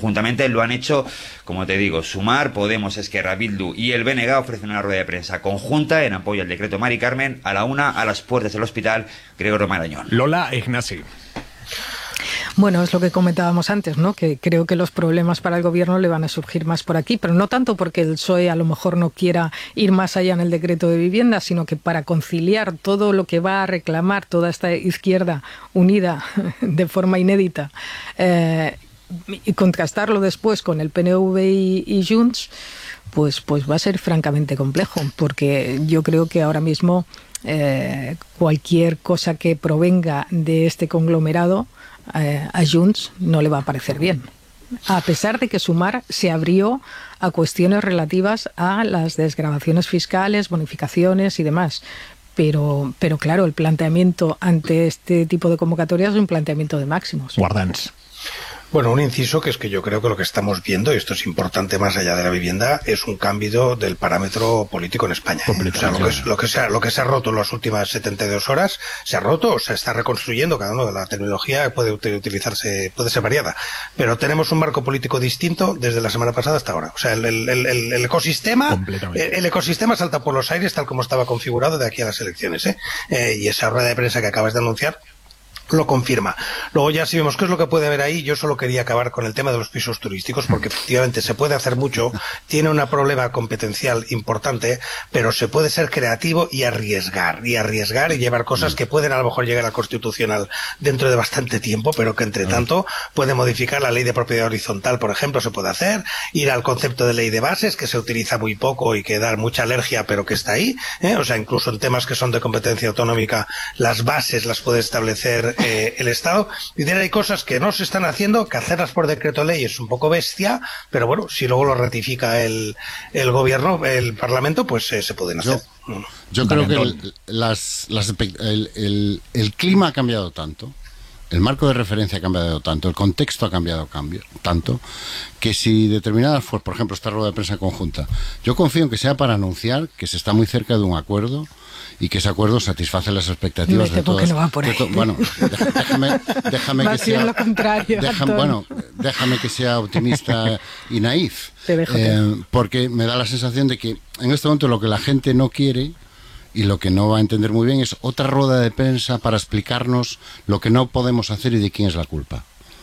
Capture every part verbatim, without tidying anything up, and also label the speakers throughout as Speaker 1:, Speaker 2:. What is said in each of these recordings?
Speaker 1: conjuntamente lo han hecho, como te digo, Sumar, Podemos, Esquerra, Bildu y el B N G ofrecen una rueda de prensa conjunta en apoyo al decreto Mari Carmen a la una a las puertas del hospital Gregorio Marañón.
Speaker 2: Lola Ignasi.
Speaker 3: Bueno, es lo que comentábamos antes, ¿no? Que creo que los problemas para el gobierno le van a surgir más por aquí, pero no tanto porque el P S O E a lo mejor no quiera ir más allá en el decreto de vivienda, sino que para conciliar todo lo que va a reclamar toda esta izquierda unida de forma inédita eh, y contrastarlo después con el P N V y, y Junts, pues, pues va a ser francamente complejo, porque yo creo que ahora mismo eh, cualquier cosa que provenga de este conglomerado Eh, a Junts no le va a parecer bien, a pesar de que Sumar se abrió a cuestiones relativas a las desgravaciones fiscales, bonificaciones y demás. Pero, pero claro, el planteamiento ante este tipo de convocatorias es un planteamiento de máximos.
Speaker 2: Guardans.
Speaker 4: Bueno, un inciso que es que yo creo que lo que estamos viendo, y esto es importante más allá de la vivienda, es un cambio del parámetro político en España. ¿eh? O sea, lo que, es, lo, que se ha, lo que se ha roto en las últimas setenta y dos horas, se ha roto, o se está reconstruyendo, cada uno de la tecnología puede utilizarse, puede ser variada, pero tenemos un marco político distinto desde la semana pasada hasta ahora. O sea, el, el, el, el ecosistema, el ecosistema salta por los aires tal como estaba configurado de aquí a las elecciones, ¿eh? Eh, y esa rueda de prensa que acabas de anunciar lo confirma. Luego ya si vemos qué es lo que puede haber ahí, yo solo quería acabar con el tema de los pisos turísticos, porque efectivamente se puede hacer mucho, tiene un problema competencial importante, pero se puede ser creativo y arriesgar, y arriesgar y llevar cosas que pueden a lo mejor llegar al Constitucional dentro de bastante tiempo, pero que entre tanto puede modificar la ley de propiedad horizontal, por ejemplo, se puede hacer, ir al concepto de ley de bases, que se utiliza muy poco y que da mucha alergia, pero que está ahí, ¿eh? O sea, incluso en temas que son de competencia autonómica, las bases las puede establecer Eh, el Estado. Y hay cosas que no se están haciendo, que hacerlas por decreto ley es un poco bestia, pero bueno, si luego lo ratifica el, el gobierno, el Parlamento, pues eh, se pueden hacer.
Speaker 5: Yo, yo creo que el, las, las, el, el, el clima ha cambiado tanto, el marco de referencia ha cambiado tanto, el contexto ha cambiado cambio, tanto, que si determinadas, por ejemplo, esta rueda de prensa conjunta, yo confío en que sea para anunciar que se está muy cerca de un acuerdo y que ese acuerdo satisface las expectativas
Speaker 3: Me
Speaker 5: de todos.
Speaker 3: Que no va por ahí.
Speaker 5: De to, bueno, déjame, déjame que sea.
Speaker 3: Lo contrario,
Speaker 5: déjame, bueno, déjame que sea optimista y naif, eh, porque me da la sensación de que en este momento lo que la gente no quiere y lo que no va a entender muy bien es otra rueda de prensa para explicarnos lo que no podemos hacer y de quién es la culpa.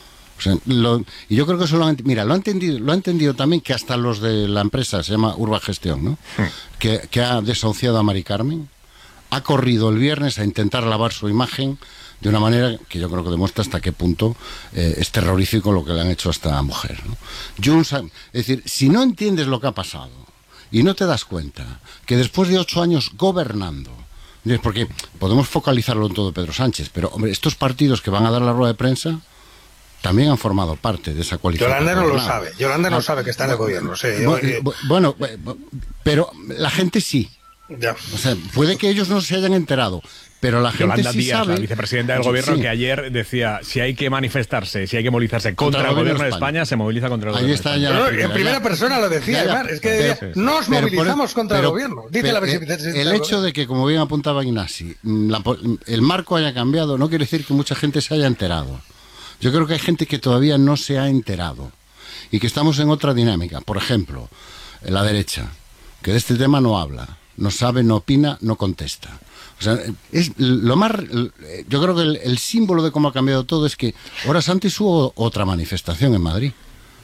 Speaker 5: O sea, lo, y yo creo que eso lo han, mira, lo ha entendido, lo ha entendido también que hasta los de la empresa, se llama Urba Gestión, ¿no? Sí. Que, que ha desahuciado a Mari Carmen, ha corrido el viernes a intentar lavar su imagen de una manera que yo creo que demuestra hasta qué punto eh, es terrorífico lo que le han hecho a esta mujer, ¿no? Junts, es decir, si no entiendes lo que ha pasado y no te das cuenta que después de ocho años gobernando, porque podemos focalizarlo en todo Pedro Sánchez, pero hombre, estos partidos que van a dar la rueda de prensa también han formado parte de esa coalición.
Speaker 4: Yolanda no lo sabe, Yolanda no ah, sabe que está en el gobierno. Sí,
Speaker 5: bueno, bueno, pero la gente sí.
Speaker 4: Ya.
Speaker 5: O sea, puede que ellos no se hayan enterado, pero la gente
Speaker 2: Yolanda
Speaker 5: sí
Speaker 2: Díaz,
Speaker 5: sabe.
Speaker 2: La vicepresidenta del gobierno, sí. Que ayer decía, si hay que manifestarse, si hay que movilizarse contra, contra el gobierno de España, España, se moviliza contra el
Speaker 5: Ahí
Speaker 2: gobierno
Speaker 5: está
Speaker 2: de España.
Speaker 4: Ya no, en primera persona lo decía, ya, ya, es que decía, pero, nos pero, movilizamos pero, contra pero, el gobierno, dice pero, la vicepresidenta.
Speaker 5: El hecho de que, como bien apuntaba Ignasi, la, el marco haya cambiado no quiere decir que mucha gente se haya enterado. Yo creo que hay gente que todavía no se ha enterado y que estamos en otra dinámica. Por ejemplo, en la derecha, que de este tema no habla, no sabe, no opina, no contesta. O sea, es lo más. Yo creo que el, el símbolo de cómo ha cambiado todo es que horas antes hubo otra manifestación en Madrid,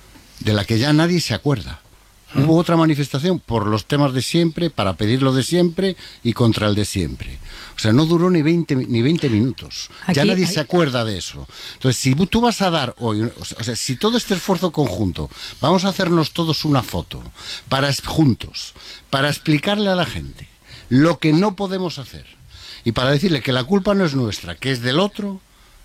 Speaker 5: de la que ya nadie se acuerda. Hubo otra manifestación por los temas de siempre, para pedir lo de siempre y contra el de siempre. O sea, no duró ni veinte, ni veinte minutos. Aquí, ya nadie hay... se acuerda de eso. Entonces, si tú vas a dar hoy, o sea, si todo este esfuerzo conjunto, vamos a hacernos todos una foto, para juntos, para explicarle a la gente lo que no podemos hacer, y para decirle que la culpa no es nuestra, que es del otro,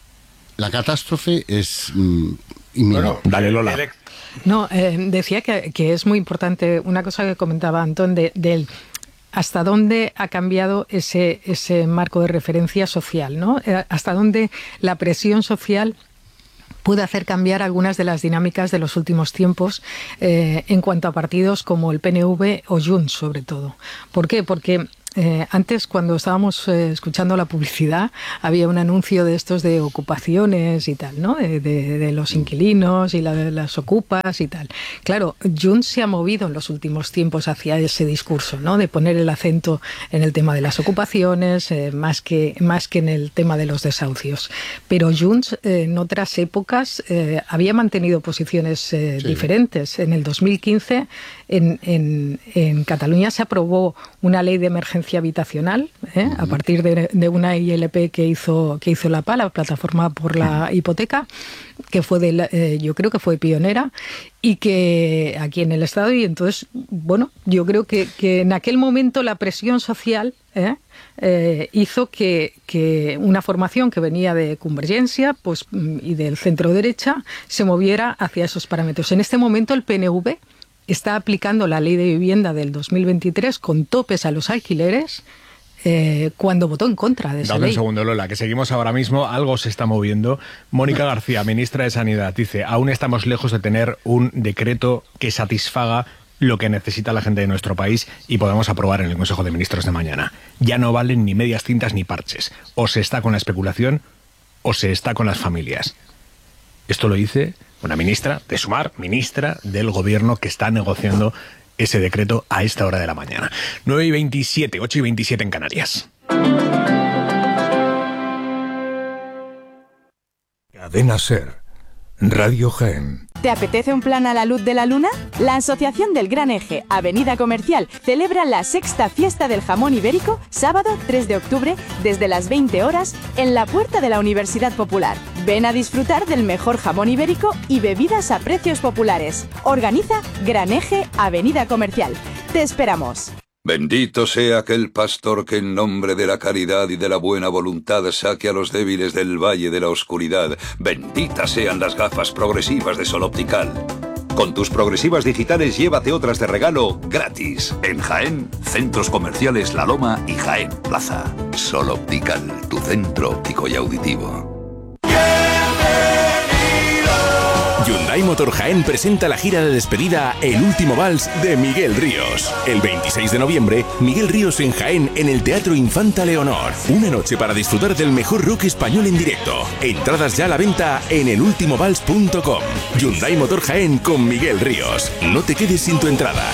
Speaker 5: la catástrofe es mm, inminente.
Speaker 2: Bueno, dale, Lola.
Speaker 3: No, eh, decía que, que es muy importante una cosa que comentaba Antón de, del hasta dónde ha cambiado ese, ese marco de referencia social, ¿no? Eh, hasta dónde la presión social puede hacer cambiar algunas de las dinámicas de los últimos tiempos eh, en cuanto a partidos como el P N V o Junts, sobre todo. ¿Por qué? Porque Eh, antes, cuando estábamos eh, escuchando la publicidad, había un anuncio de estos de ocupaciones y tal, ¿no? De, de, de los inquilinos y la, de las ocupas y tal. Claro, Junts se ha movido en los últimos tiempos hacia ese discurso, ¿no? De poner el acento en el tema de las ocupaciones, eh, más que, más que en el tema de los desahucios. Pero Junts, eh, en otras épocas, eh, había mantenido posiciones eh, sí. diferentes. En el dos mil quince, en, en, en Cataluña se aprobó una ley de emergencia habitacional, ¿eh? uh-huh. a partir de, de una I L P que hizo que hizo la P A, la Plataforma por la uh-huh. Hipoteca, que fue de la, eh, yo creo que fue pionera, y que aquí en el Estado, y entonces, bueno, yo creo que, que en aquel momento la presión social ¿eh? Eh, hizo que, que una formación que venía de Convergencia pues, y del centro derecha se moviera hacia esos parámetros. En este momento el P N V está aplicando la ley de vivienda del dos mil veintitrés con topes a los alquileres eh, cuando votó en contra de esa
Speaker 2: Dame
Speaker 3: ley.
Speaker 2: un segundo, Lola, que seguimos ahora mismo, algo se está moviendo. Mónica García, ministra de Sanidad, dice, aún estamos lejos de tener un decreto que satisfaga lo que necesita la gente de nuestro país y podamos aprobar en el Consejo de Ministros de mañana. Ya no valen ni medias tintas ni parches. O se está con la especulación o se está con las familias. Esto lo dice una ministra de Sumar, ministra del Gobierno que está negociando ese decreto a esta hora de la mañana. nueve y veintisiete, ocho y veintisiete en Canarias.
Speaker 6: Cadena SER, Radio Jaén.
Speaker 7: ¿Te apetece un plan a la luz de la luna? La Asociación del Gran Eje, Avenida Comercial, celebra la sexta fiesta del jamón ibérico, sábado tres de octubre, desde las veinte horas, en la puerta de la Universidad Popular. Ven a disfrutar del mejor jamón ibérico y bebidas a precios populares. Organiza Gran Eje, Avenida Comercial. Te esperamos.
Speaker 8: Bendito sea aquel pastor que en nombre de la caridad y de la buena voluntad saque a los débiles del valle de la oscuridad. Benditas sean las gafas progresivas de Sol Optical. Con tus progresivas digitales llévate otras de regalo gratis. En Jaén, centros comerciales La Loma y Jaén Plaza. Sol Optical, tu centro óptico y auditivo.
Speaker 9: Hyundai Motor Jaén presenta la gira de despedida El Último Vals de Miguel Ríos. El veintiséis de noviembre, Miguel Ríos en Jaén en el Teatro Infanta Leonor. Una noche para disfrutar del mejor rock español en directo. Entradas ya a la venta en el último vals punto com. Hyundai Motor Jaén con Miguel Ríos. No te quedes sin tu entrada.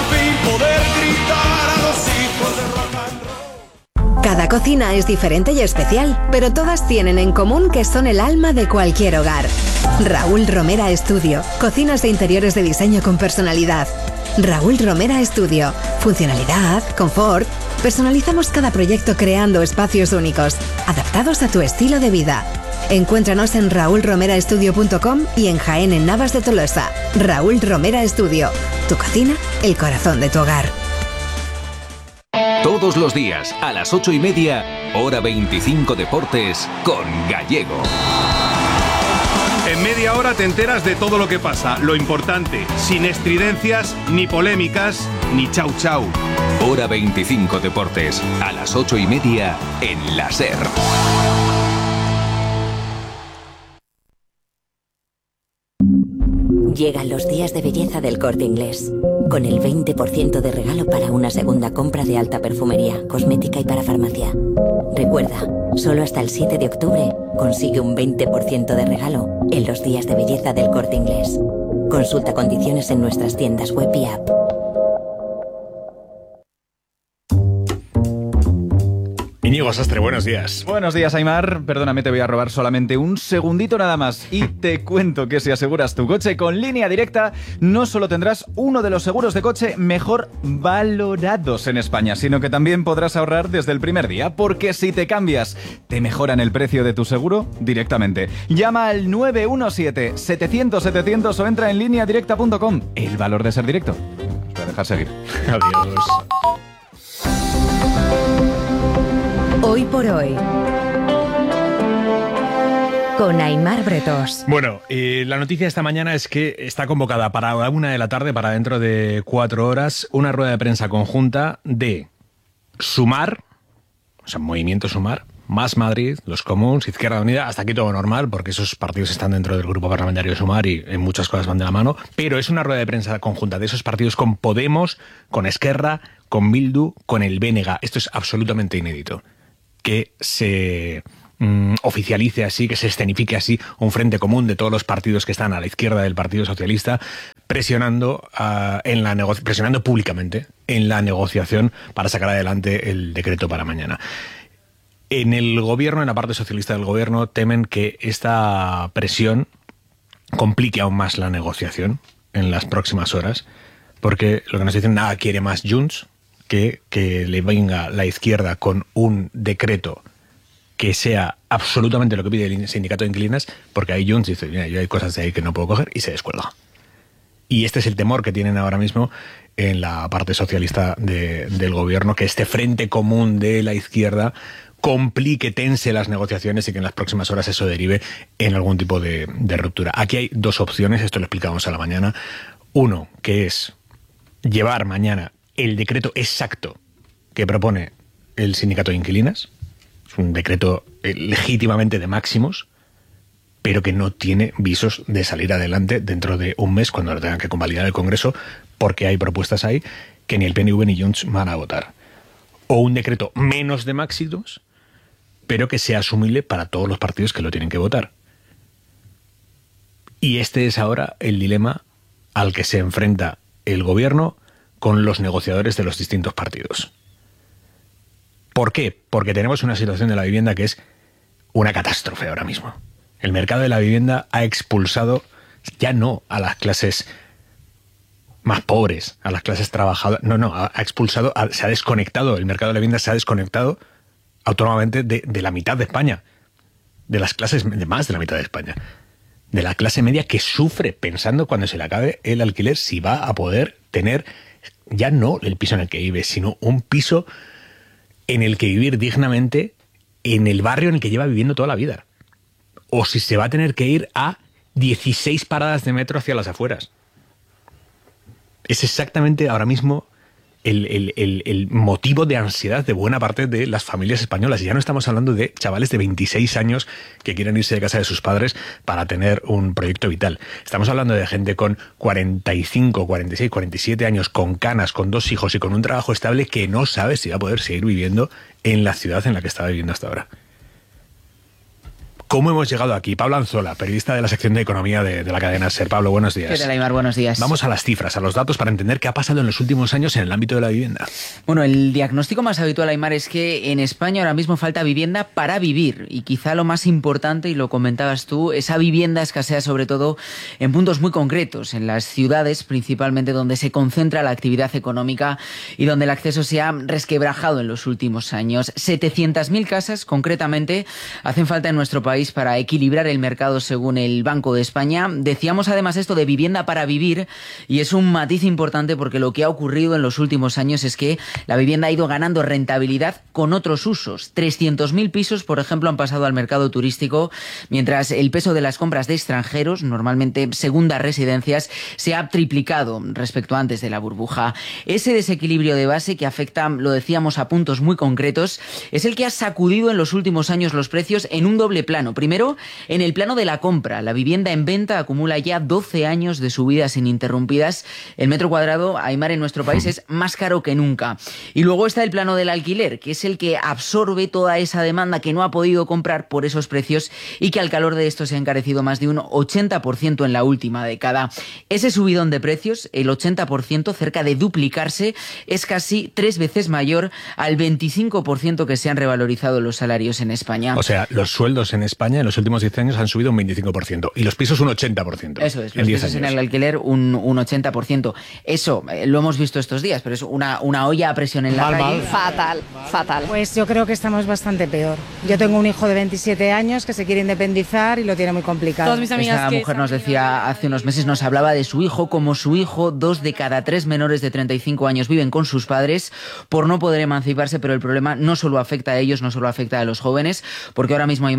Speaker 10: Cada cocina es diferente y especial, pero todas tienen en común que son el alma de cualquier hogar. Raúl Romera Estudio, cocinas de interiores de diseño con personalidad. Raúl Romera Estudio, funcionalidad, confort. Personalizamos cada proyecto creando espacios únicos, adaptados a tu estilo de vida. Encuéntranos en raúl romera estudio punto com y en Jaén en Navas de Tolosa. Raúl Romera Estudio, tu cocina, el corazón de tu hogar.
Speaker 11: Todos los días, a las ocho y media, hora veinticinco Deportes, con Gallego.
Speaker 12: En media hora te enteras de todo lo que pasa, lo importante, sin estridencias, ni polémicas, ni chau chau.
Speaker 11: Hora veinticinco Deportes, a las ocho y media, en la SER.
Speaker 13: Llegan los días de belleza del Corte Inglés, con el veinte por ciento de regalo para una segunda compra de alta perfumería, cosmética y para farmacia. Recuerda, solo hasta el siete de octubre consigue un veinte por ciento de regalo en los días de belleza del Corte Inglés. Consulta condiciones en nuestras tiendas web y app.
Speaker 2: Íñigo Sastre, buenos días.
Speaker 14: Buenos días, Aimar. Perdóname, te voy a robar solamente un segundito nada más. Y te cuento que si aseguras tu coche con Línea Directa, no solo tendrás uno de los seguros de coche mejor valorados en España, sino que también podrás ahorrar desde el primer día, porque si te cambias, te mejoran el precio de tu seguro directamente. Llama al nueve uno siete, setecientos, setecientos o entra en línea directa punto com. El valor de ser directo. Os voy a dejar seguir.
Speaker 2: Adiós.
Speaker 10: Hoy por hoy, con Aimar Bretos.
Speaker 2: Bueno, eh, la noticia de esta mañana es que está convocada para la una de la tarde, para dentro de cuatro horas, una rueda de prensa conjunta de Sumar, o sea, Movimiento Sumar, Más Madrid, los Comuns, Izquierda Unida, hasta aquí todo normal, porque esos partidos están dentro del grupo parlamentario de Sumar y en muchas cosas van de la mano, pero es una rueda de prensa conjunta de esos partidos con Podemos, con Esquerra, con Bildu, con el B N G. Esto es absolutamente inédito. Que se mm, oficialice así, que se escenifique así un frente común de todos los partidos que están a la izquierda del Partido Socialista, presionando, uh, en la nego- presionando públicamente en la negociación para sacar adelante el decreto para mañana. En el gobierno, en la parte socialista del gobierno, temen que esta presión complique aún más la negociación en las próximas horas, porque lo que nos dicen, nada quiere más Junts que que le venga la izquierda con un decreto que sea absolutamente lo que pide el sindicato de inquilinas, porque ahí Junts dice, mira, yo hay cosas de ahí que no puedo coger, y se descuelga. Y este es el temor que tienen ahora mismo en la parte socialista de, del gobierno, que este frente común de la izquierda complique, tense las negociaciones y que en las próximas horas eso derive en algún tipo de, de ruptura. Aquí hay dos opciones, esto lo explicamos a la mañana. Uno, que es llevar mañana el decreto exacto que propone el sindicato de inquilinas. Es un decreto eh, legítimamente de máximos, pero que no tiene visos de salir adelante dentro de un mes cuando lo tengan que convalidar el Congreso, porque hay propuestas ahí que ni el P N V ni Junts van a votar. O un decreto menos de máximos, pero que sea asumible para todos los partidos que lo tienen que votar. Y este es ahora el dilema al que se enfrenta el gobierno con los negociadores de los distintos partidos. ¿Por qué? Porque tenemos una situación de la vivienda que es una catástrofe ahora mismo. El mercado de la vivienda ha expulsado ya no a las clases más pobres, a las clases trabajadoras, no, no, ha expulsado, ha, se ha desconectado, el mercado de la vivienda se ha desconectado autónomamente de, de la mitad de España, de las clases, de más de la mitad de España, de la clase media que sufre pensando cuando se le acabe el alquiler si va a poder tener ya no el piso en el que vive, sino un piso en el que vivir dignamente en el barrio en el que lleva viviendo toda la vida. O si se va a tener que ir a dieciséis paradas de metro hacia las afueras. Es exactamente ahora mismo el, el, el, el motivo de ansiedad de buena parte de las familias españolas. Y ya no estamos hablando de chavales de veintiséis años que quieren irse de casa de sus padres para tener un proyecto vital. Estamos hablando de gente con cuarenta y cinco, cuarenta y seis, cuarenta y siete años, con canas, con dos hijos y con un trabajo estable que no sabe si va a poder seguir viviendo en la ciudad en la que estaba viviendo hasta ahora. ¿Cómo hemos llegado aquí? Pablo Anzola, periodista de la sección de Economía de, de la cadena SER. Pablo, buenos días.
Speaker 15: ¿Qué tal, Aimar? Buenos días.
Speaker 2: Vamos a las cifras, a los datos, para entender qué ha pasado en los últimos años en el ámbito de la vivienda.
Speaker 15: Bueno, el diagnóstico más habitual, Aimar, es que en España ahora mismo falta vivienda para vivir. Y quizá lo más importante, y lo comentabas tú, esa vivienda escasea sobre todo en puntos muy concretos, en las ciudades principalmente, donde se concentra la actividad económica y donde el acceso se ha resquebrajado en los últimos años. setecientas mil casas, concretamente, hacen falta en nuestro país para equilibrar el mercado según el Banco de España. Decíamos además esto de vivienda para vivir, y es un matiz importante porque lo que ha ocurrido en los últimos años es que la vivienda ha ido ganando rentabilidad con otros usos. trescientos mil pisos, por ejemplo, han pasado al mercado turístico, mientras el peso de las compras de extranjeros, normalmente segundas residencias, se ha triplicado respecto a antes de la burbuja. Ese desequilibrio de base que afecta, lo decíamos, a puntos muy concretos, es el que ha sacudido en los últimos años los precios en un doble plano. Primero, en el plano de la compra, la vivienda en venta acumula ya doce años de subidas ininterrumpidas. El metro cuadrado, Aimar, en nuestro país es más caro que nunca. Y luego está el plano del alquiler, que es el que absorbe toda esa demanda que no ha podido comprar por esos precios y que al calor de esto se ha encarecido más de un ochenta por ciento en la última década. Ese subidón de precios, el ochenta por ciento, cerca de duplicarse, es casi tres veces mayor al veinticinco por ciento que se han revalorizado los salarios en España.
Speaker 2: O sea, los sueldos en España en los últimos diez años han subido un veinticinco por ciento y los pisos un ochenta por ciento.
Speaker 15: Eso es, los pisos en el alquiler un, un ochenta por ciento. Eso eh, lo hemos visto estos días, pero es una, una olla a presión en la
Speaker 16: mal,
Speaker 15: calle.
Speaker 16: Mal. Fatal, fatal. Pues yo creo que estamos bastante peor. Yo tengo un hijo de veintisiete años que se quiere independizar y lo tiene muy complicado.
Speaker 15: Todas mis amigas Esta mujer nos decía hace unos meses, nos hablaba de su hijo, como su hijo, dos de cada tres menores de treinta y cinco años viven con sus padres por no poder emanciparse, pero el problema no solo afecta a ellos, no solo afecta a los jóvenes, porque ahora mismo, Aimar, en toda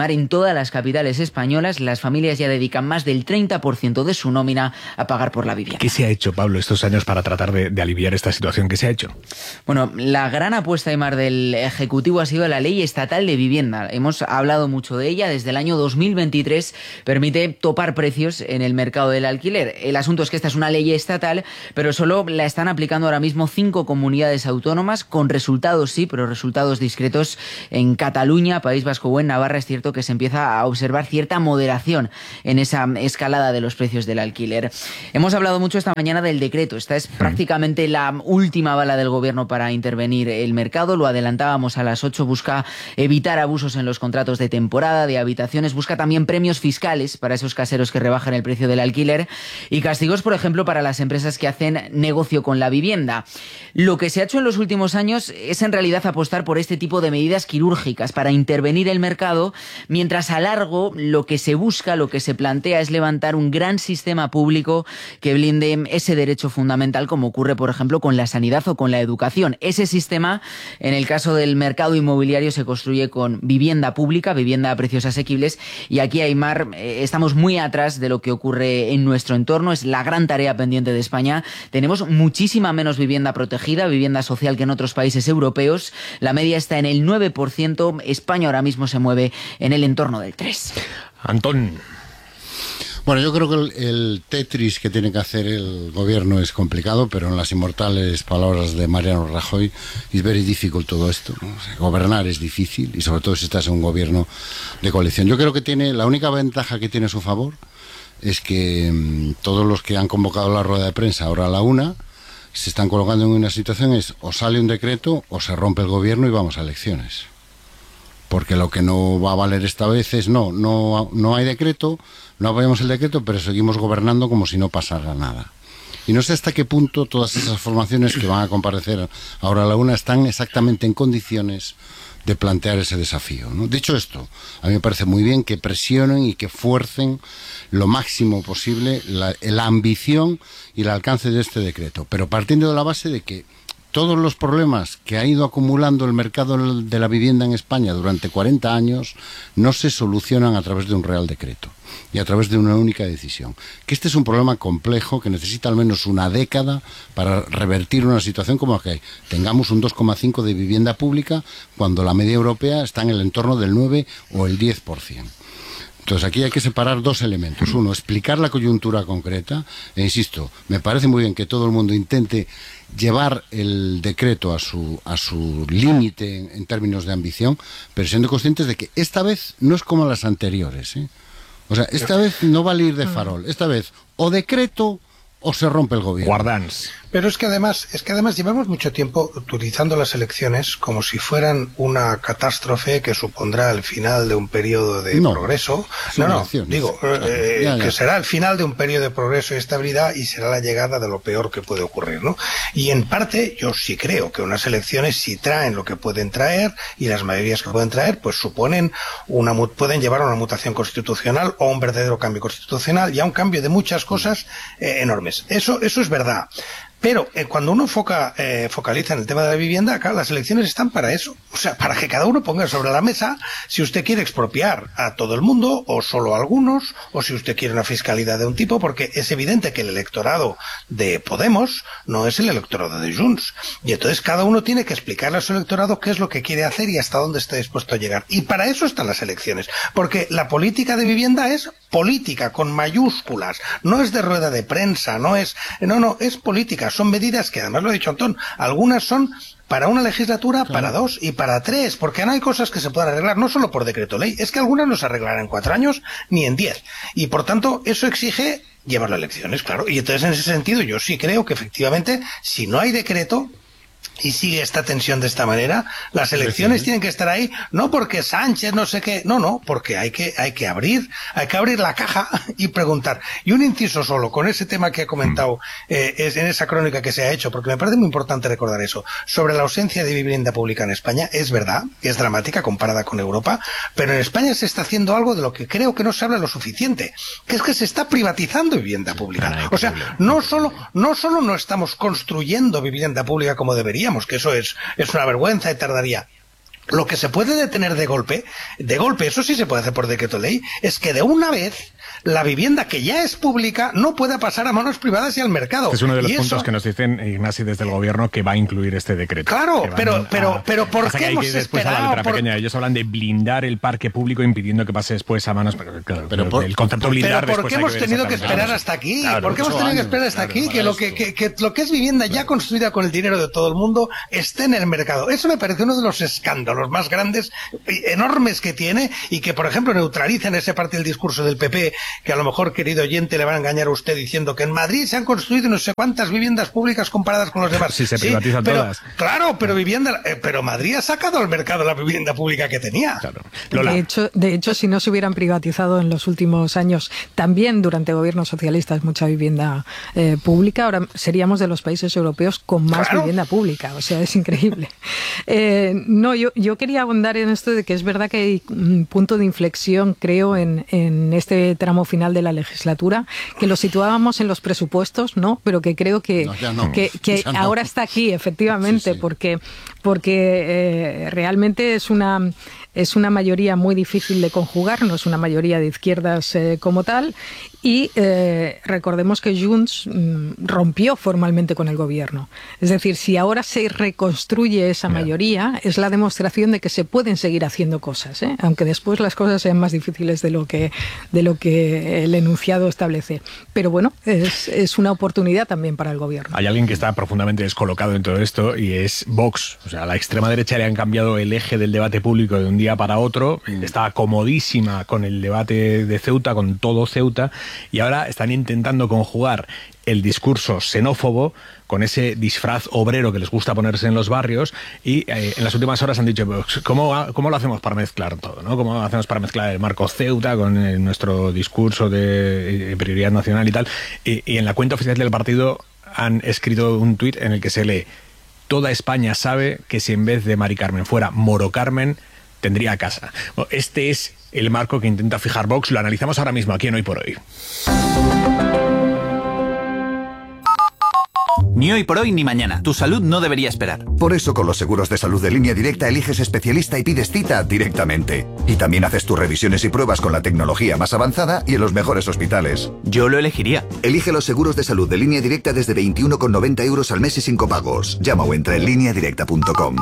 Speaker 15: todas las capitales españolas las familias ya dedican más del treinta por ciento de su nómina a pagar por la vivienda.
Speaker 2: ¿Qué se ha hecho, Pablo, estos años para tratar de, de aliviar esta situación? ¿Qué se ha hecho?
Speaker 15: Bueno, la gran apuesta, Aimar, del Ejecutivo ha sido la Ley Estatal de Vivienda. Hemos hablado mucho de ella. Desde el año dos mil veintitrés permite topar precios en el mercado del alquiler. El asunto es que esta es una ley estatal, pero solo la están aplicando ahora mismo cinco comunidades autónomas, con resultados sí, pero resultados discretos en Cataluña, País Vasco o en Navarra. Es cierto que se empieza a observar cierta moderación en esa escalada de los precios del alquiler. Hemos hablado mucho esta mañana del decreto. Esta es prácticamente la última bala del gobierno para intervenir el mercado. Lo adelantábamos a las ocho. Busca evitar abusos en los contratos de temporada, de habitaciones. Busca también premios fiscales para esos caseros que rebajan el precio del alquiler y castigos, por ejemplo, para las empresas que hacen negocio con la vivienda. Lo que se ha hecho en los últimos años es en realidad apostar por este tipo de medidas quirúrgicas para intervenir el mercado, mientras a largo lo que se busca, lo que se plantea es levantar un gran sistema público que blinde ese derecho fundamental, como ocurre, por ejemplo, con la sanidad o con la educación. Ese sistema, en el caso del mercado inmobiliario, se construye con vivienda pública, vivienda a precios asequibles, y aquí, Aimar, eh, estamos muy atrás de lo que ocurre en nuestro entorno. Es la gran tarea pendiente de España. Tenemos muchísima menos vivienda protegida, vivienda social, que en otros países europeos. La media está en el nueve por ciento. España ahora mismo se mueve en el entorno del tres por ciento.
Speaker 2: Antón.
Speaker 5: Bueno, yo creo que el, el Tetris que tiene que hacer el gobierno es complicado, pero en las inmortales palabras de Mariano Rajoy, it's very difficult todo esto, ¿no? O sea, gobernar es difícil, y sobre todo si estás en un gobierno de coalición. Yo creo que tiene, la única ventaja que tiene a su favor es que mmm, todos los que han convocado la rueda de prensa ahora a la una se están colocando en una situación, es o sale un decreto o se rompe el gobierno y vamos a elecciones. Porque lo que no va a valer esta vez es no, no, no hay decreto, no apoyamos el decreto, pero seguimos gobernando como si no pasara nada. Y no sé hasta qué punto todas esas formaciones que van a comparecer ahora a la una están exactamente en condiciones de plantear ese desafío, ¿no? Dicho esto, a mí me parece muy bien que presionen y que fuercen lo máximo posible la, la ambición y el alcance de este decreto, pero partiendo de la base de que todos los problemas que ha ido acumulando el mercado de la vivienda en España durante cuarenta años no se solucionan a través de un real decreto y a través de una única decisión. Que este es un problema complejo que necesita al menos una década para revertir una situación como que tengamos un dos coma cinco de vivienda pública cuando la media europea está en el entorno del nueve o el diez por ciento. Entonces aquí hay que separar dos elementos. Uno, explicar la coyuntura concreta. E insisto, me parece muy bien que todo el mundo intente llevar el decreto a su, a su límite en, en términos de ambición, pero siendo conscientes de que esta vez no es como las anteriores, ¿eh? O sea, esta vez no vale ir de farol. Esta vez o decreto o se rompe el gobierno.
Speaker 2: Guardans.
Speaker 4: Pero es que además, es que además llevamos mucho tiempo utilizando las elecciones como si fueran una catástrofe que supondrá el final de un periodo de no, progreso. No, no, digo, eh, ya, ya. que será el final de un periodo de progreso y estabilidad y será la llegada de lo peor que puede ocurrir, ¿no? Y en parte yo sí creo que unas elecciones, si traen lo que pueden traer y las mayorías que pueden traer, pues suponen una, pueden llevar a una mutación constitucional o un verdadero cambio constitucional y a un cambio de muchas cosas eh, enormes. Eso, eso es verdad. Pero eh, cuando uno foca, eh, focaliza en el tema de la vivienda, acá las elecciones están para eso. O sea, para que cada uno ponga sobre la mesa si usted quiere expropiar a todo el mundo o solo a algunos, o si usted quiere una fiscalidad de un tipo, porque es evidente que el electorado de Podemos no es el electorado de Junts. Y entonces cada uno tiene que explicarle a su electorado qué es lo que quiere hacer y hasta dónde está dispuesto a llegar. Y para eso están las elecciones. Porque la política de vivienda es política, con mayúsculas. No es de rueda de prensa, no es... No, no, es política. Son medidas que, además lo ha dicho Antón, algunas son para una legislatura, claro, para dos y para tres, porque no hay cosas que se puedan arreglar, no solo por decreto ley, es que algunas no se arreglarán en cuatro años ni en diez. Y por tanto, eso exige llevarlo a elecciones, claro. Y entonces, en ese sentido, yo sí creo que efectivamente, si no hay decreto, y sigue esta tensión de esta manera, las elecciones sí, tienen que estar ahí, no porque Sánchez no sé qué, no, no, porque hay que, hay que abrir, hay que abrir la caja y preguntar. Y un inciso solo, con ese tema que he comentado, eh, es en esa crónica que se ha hecho, porque me parece muy importante recordar eso, sobre la ausencia de vivienda pública en España, es verdad, que es dramática comparada con Europa, pero en España se está haciendo algo de lo que creo que no se habla lo suficiente, que es que se está privatizando vivienda pública. Caray, o sea, no solo, no solo no estamos construyendo vivienda pública como debería, que eso es, es una vergüenza y tardaría. Lo que se puede detener de golpe, de golpe, eso sí se puede hacer por decreto ley, es que de una vez la vivienda que ya es pública no pueda pasar a manos privadas y al mercado.
Speaker 2: Es uno de los
Speaker 4: y
Speaker 2: puntos
Speaker 4: eso...
Speaker 2: que nos dicen, Ignasi, desde el gobierno, que va a incluir este decreto.
Speaker 4: Claro, pero, pero, pero ¿por qué hemos
Speaker 2: después
Speaker 4: esperado?
Speaker 2: A la letra
Speaker 4: por...
Speaker 2: pequeña, ellos hablan de blindar el parque público impidiendo que pase después a manos... Pero, claro, pero por, el concepto blindar
Speaker 4: pero ¿por qué hemos
Speaker 2: que
Speaker 4: tenido que esperar hasta aquí?
Speaker 2: Claro,
Speaker 4: ¿Por qué hemos tenido
Speaker 2: años,
Speaker 4: que esperar hasta
Speaker 2: claro,
Speaker 4: aquí? Que lo que, que, que lo que es vivienda ya construida con el dinero de todo el mundo esté en el mercado. Eso me parece uno de los escándalos más grandes, enormes que tiene, y que, por ejemplo, neutraliza en ese parte el discurso del P P, que a lo mejor, querido oyente, le van a engañar a usted diciendo que en Madrid se han construido no sé cuántas viviendas públicas comparadas con los demás.
Speaker 2: Sí, se privatizan
Speaker 4: sí, pero,
Speaker 2: todas.
Speaker 4: Claro, pero vivienda, eh, pero Madrid ha sacado al mercado la vivienda pública que tenía.
Speaker 2: Claro.
Speaker 3: De hecho, de hecho, si no se hubieran privatizado en los últimos años, también durante gobiernos socialistas, mucha vivienda eh, pública, ahora seríamos de los países europeos con más
Speaker 4: claro.
Speaker 3: vivienda pública. O sea, es increíble. Eh, no, yo, yo quería abundar en esto de que es verdad que hay un punto de inflexión, creo, en, en este tramo final de la legislatura, que lo situábamos en los presupuestos, ¿no? Pero que creo que,
Speaker 5: no, ya no,
Speaker 3: que, que
Speaker 5: ya no.
Speaker 3: ahora está aquí, efectivamente, sí, sí. porque, porque eh, realmente es una... Es una mayoría muy difícil de conjugar, no es una mayoría de izquierdas eh, como tal, y eh, recordemos que Junts mm, rompió formalmente con el gobierno. Es decir, si ahora se reconstruye esa yeah. mayoría, es la demostración de que se pueden seguir haciendo cosas, ¿eh? Aunque después las cosas sean más difíciles de lo que, de lo que el enunciado establece. Pero bueno, es, es una oportunidad también para el gobierno.
Speaker 2: Hay alguien que está profundamente descolocado en todo esto y es Vox. O sea, a la extrema derecha le han cambiado el eje del debate público de un día para otro, estaba comodísima con el debate de Ceuta, con todo Ceuta, y ahora están intentando conjugar el discurso xenófobo con ese disfraz obrero que les gusta ponerse en los barrios, y eh, en las últimas horas han dicho, ¿cómo, ¿cómo lo hacemos para mezclar todo? ¿no? ¿Cómo hacemos para mezclar el marco Ceuta con eh, nuestro discurso de eh, prioridad nacional y tal? Y, y en la cuenta oficial del partido han escrito un tuit en el que se lee: toda España sabe que si en vez de Mari Carmen fuera Moro Carmen, tendría casa. Este es el marco que intenta fijar Vox. Lo analizamos ahora mismo aquí en Hoy por Hoy.
Speaker 17: Ni hoy por hoy ni mañana. Tu salud no debería esperar.
Speaker 18: Por eso con los seguros de salud de Línea Directa eliges especialista y pides cita directamente. Y también haces tus revisiones y pruebas con la tecnología más avanzada y en los mejores hospitales.
Speaker 17: Yo lo elegiría.
Speaker 18: Elige los seguros de salud de Línea Directa desde veintiuno con noventa euros al mes y sin copagos. Llama o entra en línea directa punto com.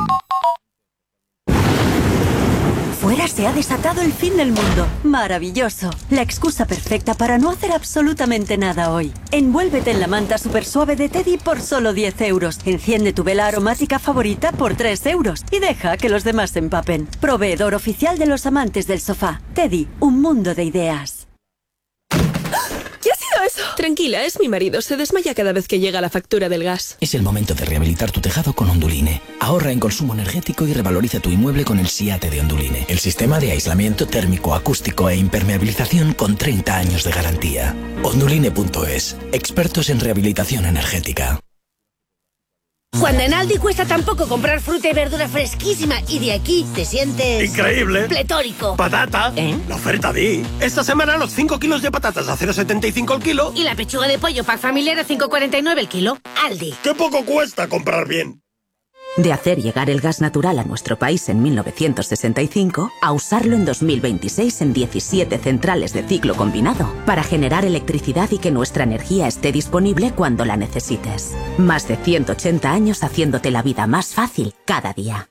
Speaker 19: Fuera se ha desatado el fin del mundo. Maravilloso. La excusa perfecta para no hacer absolutamente nada hoy. Envuélvete en la manta super suave de Teddy por solo diez euros. Enciende tu vela aromática favorita por tres euros. Y deja que los demás se empapen. Proveedor oficial de los amantes del sofá. Teddy, un mundo de ideas.
Speaker 20: ¿Qué ha sido eso? Tranquila, es mi marido. Se desmaya cada vez que llega la factura del gas.
Speaker 21: Es el momento de rehabilitar tu tejado con Onduline. Ahorra en consumo energético y revaloriza tu inmueble con el SIATE de Onduline. El sistema de aislamiento térmico, acústico e impermeabilización con treinta años de garantía. Onduline punto es. Expertos en rehabilitación energética.
Speaker 22: Cuando en Aldi cuesta tan poco comprar fruta y verdura fresquísima y de aquí te sientes...
Speaker 23: ¡increíble!
Speaker 22: ¡Pletórico!
Speaker 23: ¡Patata!
Speaker 22: ¿Eh?
Speaker 23: La oferta Di. Esta semana los cinco kilos de patatas a cero coma setenta y cinco el kilo.
Speaker 22: Y la pechuga de pollo pack familiar a cinco coma cuarenta y nueve el kilo. Aldi.
Speaker 23: ¡Qué poco cuesta comprar bien!
Speaker 24: De hacer llegar el gas natural a nuestro país en mil novecientos sesenta y cinco a usarlo en dos mil veintiséis en diecisiete centrales de ciclo combinado para generar electricidad y que nuestra energía esté disponible cuando la necesites. Más de ciento ochenta años haciéndote la vida más fácil cada día.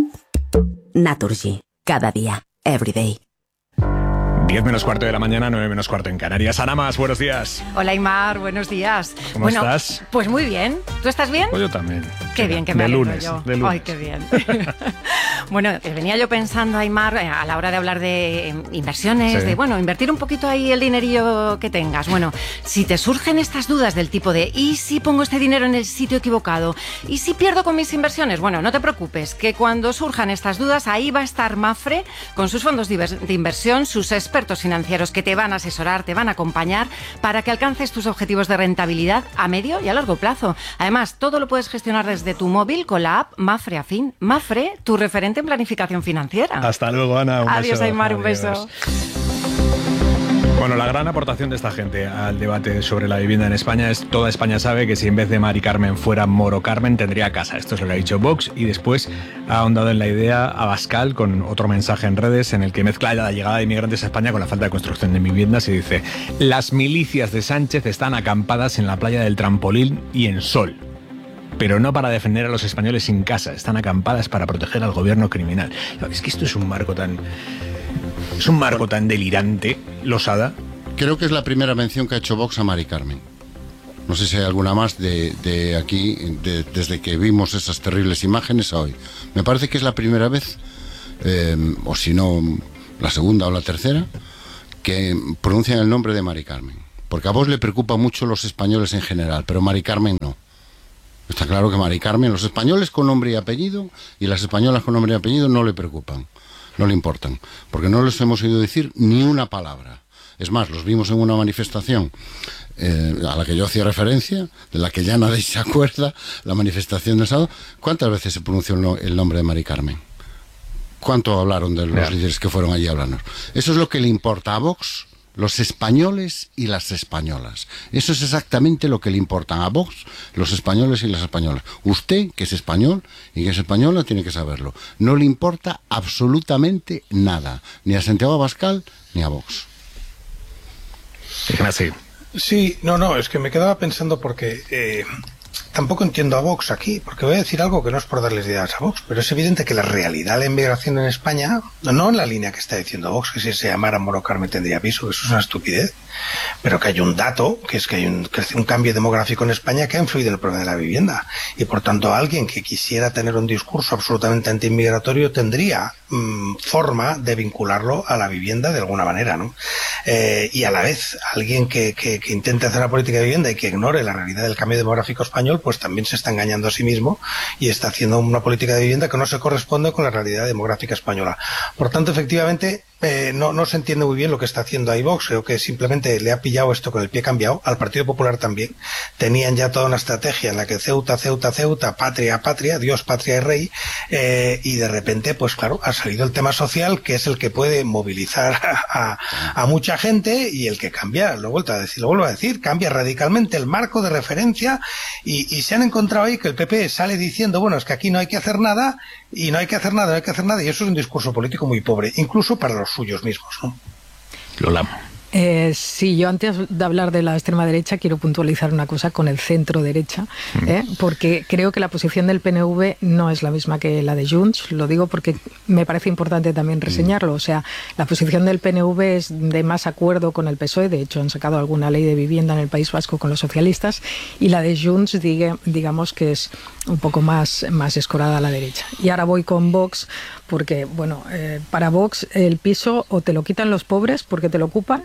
Speaker 24: Naturgy. Cada día. Every day.
Speaker 2: diez menos cuarto de la mañana, nueve menos cuarto en Canarias. Ana Mas, buenos días.
Speaker 25: Hola, Aymar, buenos días.
Speaker 2: ¿Cómo
Speaker 25: bueno,
Speaker 2: estás?
Speaker 25: Pues muy bien. ¿Tú estás bien?
Speaker 2: Pues yo también.
Speaker 25: Qué bien, que me
Speaker 2: de
Speaker 25: alegro
Speaker 2: lunes,
Speaker 25: yo.
Speaker 2: De lunes.
Speaker 25: Ay, qué bien. Bueno, venía yo pensando, Aymar, a la hora de hablar de inversiones,
Speaker 2: Sí.
Speaker 25: de, bueno, invertir un poquito ahí el dinerillo que tengas. Bueno, si te surgen estas dudas del tipo de, ¿y si pongo este dinero en el sitio equivocado? ¿Y si pierdo con mis inversiones? Bueno, no te preocupes, que cuando surjan estas dudas, ahí va a estar Mapfre con sus fondos de inversión, sus expertos financieros que te van a asesorar, te van a acompañar para que alcances tus objetivos de rentabilidad a medio y a largo plazo. Además, todo lo puedes gestionar desde tu móvil con la app Mapfre Afin. Mapfre, tu referente en planificación financiera.
Speaker 2: Hasta luego, Ana. Un
Speaker 25: Adiós,
Speaker 2: beso.
Speaker 25: Aymar, un
Speaker 2: Adiós.
Speaker 25: beso.
Speaker 2: Bueno, Bueno, la gran aportación de esta gente al debate sobre la vivienda en España es: toda España sabe que si en vez de Mari Carmen fuera Moro Carmen tendría casa. Esto es lo que ha dicho Vox, y después ha ahondado en la idea Abascal con otro mensaje en redes en el que mezcla la llegada de inmigrantes a España con la falta de construcción de viviendas y dice: las milicias de Sánchez están acampadas en la playa del Trampolín y en Sol, pero no para defender a los españoles sin casa, están acampadas para proteger al gobierno criminal. Es que esto es un marco tan... Es un marco tan delirante, Losada.
Speaker 5: Creo que es la primera mención que ha hecho Vox a Mari Carmen. No sé si hay alguna más de, de aquí, de, desde que vimos esas terribles imágenes a hoy. Me parece que es la primera vez, eh, o si no, la segunda o la tercera, que pronuncian el nombre de Mari Carmen. Porque a vos le preocupa mucho los españoles en general, pero Mari Carmen no. Está claro que Mari Carmen, los españoles con nombre y apellido y las españolas con nombre y apellido no le preocupan, no le importan, porque no les hemos oído decir ni una palabra. Es más, los vimos en una manifestación eh, a la que yo hacía referencia, de la que ya nadie se acuerda, la manifestación de sábado. ¿Cuántas veces se pronunció el, no, el nombre de Mari Carmen? ¿Cuánto hablaron de los Real. líderes que fueron allí a hablarnos? Eso es lo que le importa a Vox, los españoles y las españolas. Eso es exactamente lo que le importan a Vox, los españoles y las españolas. Usted, que es español y que es española, tiene que saberlo. No le importa absolutamente nada, ni a Santiago Abascal ni a Vox.
Speaker 2: Sí.
Speaker 4: Sí, no, no, es que me quedaba pensando porque... Eh... Tampoco entiendo a Vox aquí, porque voy a decir algo que no es por darles ideas a Vox, pero es evidente que la realidad de la inmigración en España, no en la línea que está diciendo Vox, que si se llamara Moro Carmen tendría piso, eso es una estupidez, pero que hay un dato, que es que hay un, un cambio demográfico en España que ha influido en el problema de la vivienda, y por tanto alguien que quisiera tener un discurso absolutamente antiinmigratorio tendría mmm, forma de vincularlo a la vivienda de alguna manera, ¿no? Eh, y a la vez, alguien que, que, que intente hacer una política de vivienda y que ignore la realidad del cambio demográfico español, pues también se está engañando a sí mismo y está haciendo una política de vivienda que no se corresponde con la realidad demográfica española. Por tanto, efectivamente, eh, no, no se entiende muy bien lo que está haciendo ahí Vox. Creo que simplemente le ha pillado esto con el pie cambiado. Al Partido Popular también. Tenían ya toda una estrategia en la que Ceuta, Ceuta, Ceuta, patria, patria, Dios, patria y rey, eh, y de repente, pues claro, ha salido el tema social, que es el que puede movilizar a, a, a mucha gente y el que cambia, lo he vuelto a decir, lo vuelvo a decir, cambia radicalmente el marco de referencia y, y se han encontrado ahí que el P P sale diciendo, bueno, es que aquí no hay que hacer nada y no hay que hacer nada, no hay que hacer nada, y eso es un discurso político muy pobre, incluso para los suyos mismos, ¿no?
Speaker 2: Lola.
Speaker 3: Eh, sí, yo antes de hablar de la extrema derecha quiero puntualizar una cosa con el centro derecha, ¿eh? Porque creo que la posición del P N V no es la misma que la de Junts. Lo digo porque me parece importante también reseñarlo. O sea, la posición del P N V es de más acuerdo con el P S O E. De hecho, han sacado alguna ley de vivienda en el País Vasco con los socialistas, y la de Junts, digue, digamos que es un poco más, más escorada a la derecha. Y ahora voy con Vox, porque, bueno, eh, para Vox el piso o te lo quitan los pobres porque te lo ocupan,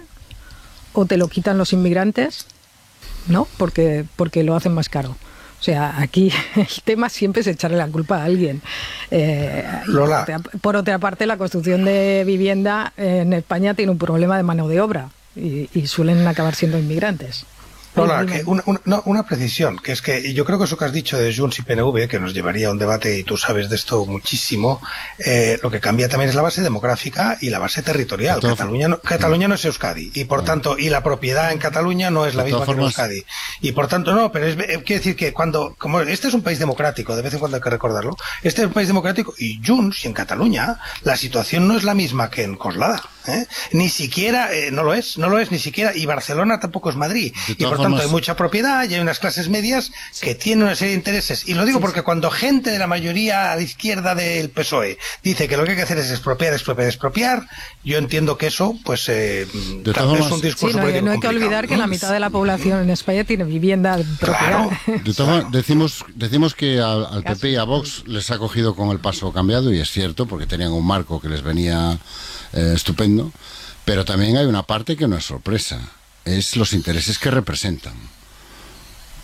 Speaker 3: o te lo quitan los inmigrantes, ¿no? Porque, porque lo hacen más caro. O sea, aquí el tema siempre es echarle la culpa a alguien. Eh,
Speaker 4: Lola.
Speaker 3: Por, otra, por otra parte, la construcción de vivienda en España tiene un problema de mano de obra y, y suelen acabar siendo inmigrantes.
Speaker 4: Lola, que una, una, no, una precisión, que es que yo creo que eso que has dicho de Junts y P N V, que nos llevaría a un debate, y tú sabes de esto muchísimo, eh, lo que cambia también es la base demográfica y la base territorial. Entonces, Cataluña no, Cataluña no es Euskadi, y por tanto, y la propiedad en Cataluña no es la misma que en Euskadi. Y por tanto, no, pero es, quiere decir que cuando, como este es un país democrático, de vez en cuando hay que recordarlo, este es un país democrático, y Junts, y en Cataluña, la situación no es la misma que en Coslada. ¿Eh? Ni siquiera, eh, no lo es, no lo es ni siquiera, y Barcelona tampoco es Madrid, y por tanto hay mucha propiedad y hay unas clases medias sí. que tienen una serie de intereses, y lo digo sí, porque sí. cuando gente de la mayoría a la izquierda del P S O E dice que lo que hay que hacer es expropiar, expropiar, expropiar, yo entiendo que eso, pues, eh, claro, es un discurso
Speaker 3: sí, no,
Speaker 4: político
Speaker 3: no hay que olvidar que la mitad de la población en España tiene vivienda propiedad.
Speaker 5: Claro. De todas, decimos, decimos que al, al P P y a Vox les ha cogido con el paso cambiado, y es cierto, porque tenían un marco que les venía Eh, estupendo, pero también hay una parte que no es sorpresa, es los intereses que representan.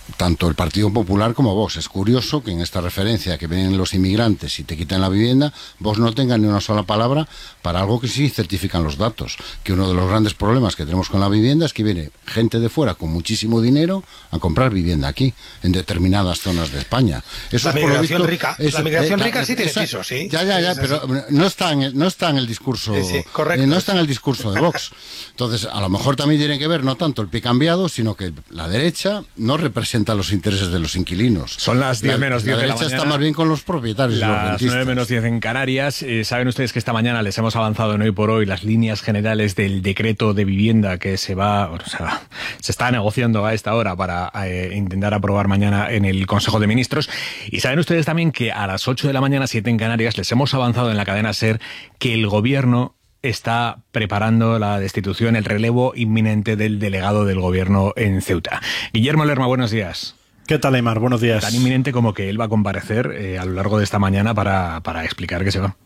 Speaker 5: tanto el Partido Popular como Vox. Es curioso que en esta referencia que vienen los inmigrantes y te quitan la vivienda, Vox no tenga ni una sola palabra para algo que sí certifican los datos, que uno de los grandes problemas que tenemos con la vivienda es que viene gente de fuera con muchísimo dinero a comprar vivienda aquí, en determinadas zonas de España. Eso
Speaker 4: la
Speaker 5: es por lo
Speaker 4: migración
Speaker 5: visto,
Speaker 4: rica,
Speaker 5: eso,
Speaker 4: la migración
Speaker 5: eh,
Speaker 4: rica sí tiene
Speaker 5: esa,
Speaker 4: pisos, sí.
Speaker 5: Ya, ya, ya,
Speaker 4: sí,
Speaker 5: pero no está en el, no está en el discurso,
Speaker 4: sí, sí, correcto.
Speaker 5: eh, no está en el discurso de Vox. Entonces, a lo mejor también tiene que ver no tanto el pie cambiado, sino que la derecha no representa los intereses de los inquilinos.
Speaker 2: Son las diez menos diez de la mañana.
Speaker 5: La derecha está más bien con los propietarios y los
Speaker 2: Las
Speaker 5: rentistas.
Speaker 2: nueve menos diez en Canarias. Eh, Saben ustedes que esta mañana les hemos avanzado en Hoy por Hoy las líneas generales del decreto de vivienda que se va, o sea, se está negociando a esta hora para eh, intentar aprobar mañana en el Consejo de Ministros. Y saben ustedes también que a las ocho de la mañana, siete en Canarias, les hemos avanzado en la cadena SER que el gobierno está preparando la destitución, el relevo inminente del delegado del gobierno en Ceuta. Guillermo Lerma, buenos días.
Speaker 1: ¿Qué tal, Aymar? Buenos días.
Speaker 2: Tan inminente como que él va a comparecer eh, a lo largo de esta mañana para, para explicar que se va.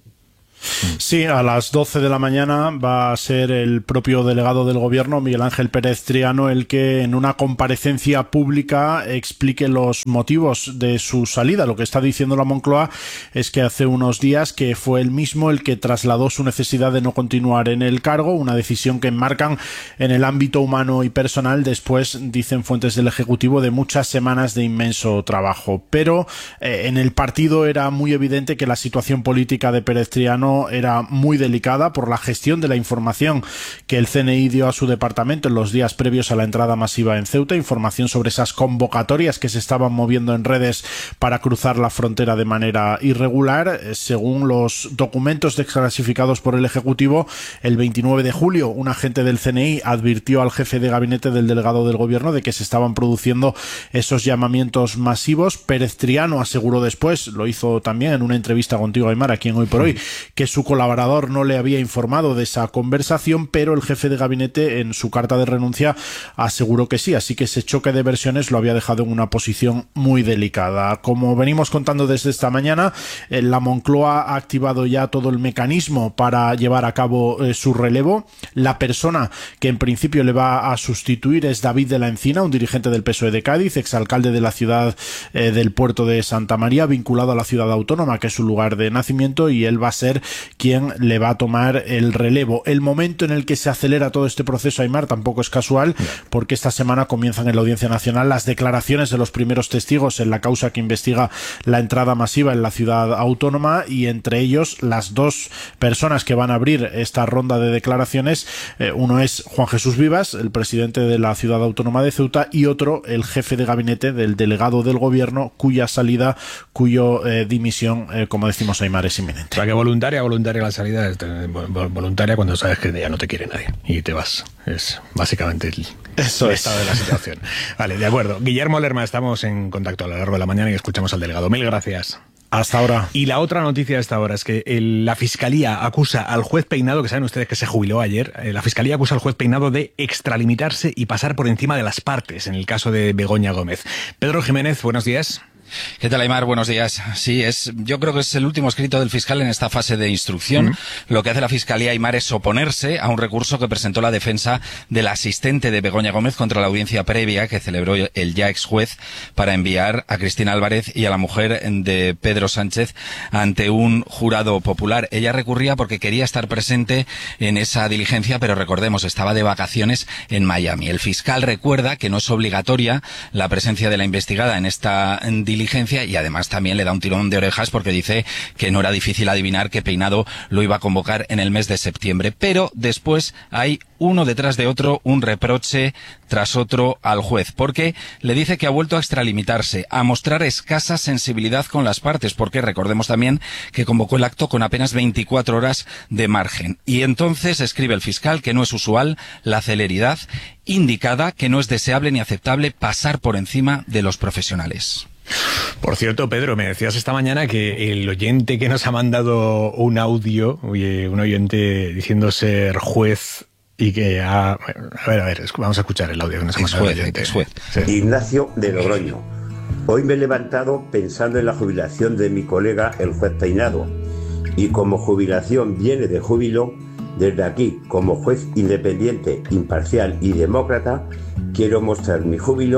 Speaker 1: Sí, a las doce de la mañana va a ser el propio delegado del gobierno, Miguel Ángel Pérez Triano, el que en una comparecencia pública explique los motivos de su salida. Lo que está diciendo la Moncloa es que hace unos días que fue él mismo el que trasladó su necesidad de no continuar en el cargo, una decisión que enmarcan en el ámbito humano y personal después, dicen fuentes del Ejecutivo, de muchas semanas de inmenso trabajo. Pero eh, en el partido era muy evidente que la situación política de Pérez Triano era muy delicada por la gestión de la información que el C N I dio a su departamento en los días previos a la entrada masiva en Ceuta, información sobre esas convocatorias que se estaban moviendo en redes para cruzar la frontera de manera irregular. Según los documentos desclasificados por el Ejecutivo, el veintinueve de julio un agente del C N I advirtió al jefe de gabinete del delegado del gobierno de que se estaban produciendo esos llamamientos masivos. Pérez Triano aseguró después, lo hizo también en una entrevista contigo, Aymar, aquí en Hoy por Hoy, que su colaborador no le había informado de esa conversación, pero el jefe de gabinete en su carta de renuncia aseguró que sí, así que ese choque de versiones lo había dejado en una posición muy delicada. Como venimos contando desde esta mañana, la Moncloa ha activado ya todo el mecanismo para llevar a cabo eh, su relevo. La persona que en principio le va a sustituir es David de la Encina, un dirigente del P S O E de Cádiz, exalcalde de la ciudad eh, del puerto de Santa María, vinculado a la ciudad autónoma, que es su lugar de nacimiento, y él va a ser quien le va a tomar el relevo. El momento en el que se acelera todo este proceso, Aymar, tampoco es casual, porque esta semana comienzan en la Audiencia Nacional las declaraciones de los primeros testigos en la causa que investiga la entrada masiva en la ciudad autónoma, y entre ellos las dos personas que van a abrir esta ronda de declaraciones, eh, uno es Juan Jesús Vivas, el presidente de la ciudad autónoma de Ceuta, y otro el jefe de gabinete del delegado del gobierno, cuya salida, cuyo eh, dimisión, eh, como decimos, Aymar, es inminente.
Speaker 2: O sea, que voluntaria, voluntaria la salida, es voluntaria cuando sabes que ya no te quiere nadie y te vas. Es básicamente el,
Speaker 1: Eso
Speaker 2: el
Speaker 1: es.
Speaker 2: estado de la situación. Vale, de acuerdo. Guillermo Lerma, estamos en contacto a lo largo de la mañana y escuchamos al delegado. Mil gracias.
Speaker 1: Hasta ahora.
Speaker 2: Y la otra noticia de esta hora es que el, la Fiscalía acusa al juez Peinado, que saben ustedes que se jubiló ayer, eh, la Fiscalía acusa al juez Peinado de extralimitarse y pasar por encima de las partes en el caso de Begoña Gómez. Pedro Jiménez, buenos días.
Speaker 6: ¿Qué tal, Aymar? Buenos días. Sí, es, yo creo que es el último escrito del fiscal en esta fase de instrucción. Uh-huh. Lo que hace la Fiscalía, Aymar, es oponerse a un recurso que presentó la defensa del asistente de Begoña Gómez contra la audiencia previa que celebró el ya ex juez para enviar a Cristina Álvarez y a la mujer de Pedro Sánchez ante un jurado popular. Ella recurría porque quería estar presente en esa diligencia, pero recordemos, estaba de vacaciones en Miami. El fiscal recuerda que no es obligatoria la presencia de la investigada en esta diligencia, y además también le da un tirón de orejas porque dice que no era difícil adivinar que Peinado lo iba a convocar en el mes de septiembre. Pero después hay uno detrás de otro, un reproche tras otro al juez, porque le dice que ha vuelto a extralimitarse, a mostrar escasa sensibilidad con las partes, porque recordemos también que convocó el acto con apenas veinticuatro horas de margen. Y entonces escribe el fiscal que no es usual la celeridad indicada, que no es deseable ni aceptable pasar por encima de los profesionales.
Speaker 2: Por cierto, Pedro, me decías esta mañana que el oyente que nos ha mandado un audio, un oyente diciendo ser juez y que ha... A ver, a ver, vamos a escuchar el audio que nos ha mandado el oyente.
Speaker 6: Juez.
Speaker 7: Sí. Ignacio de Logroño. Hoy me he levantado pensando en la jubilación de mi colega el juez Peinado, y como jubilación viene de júbilo, desde aquí, como juez independiente, imparcial y demócrata, quiero mostrar mi júbilo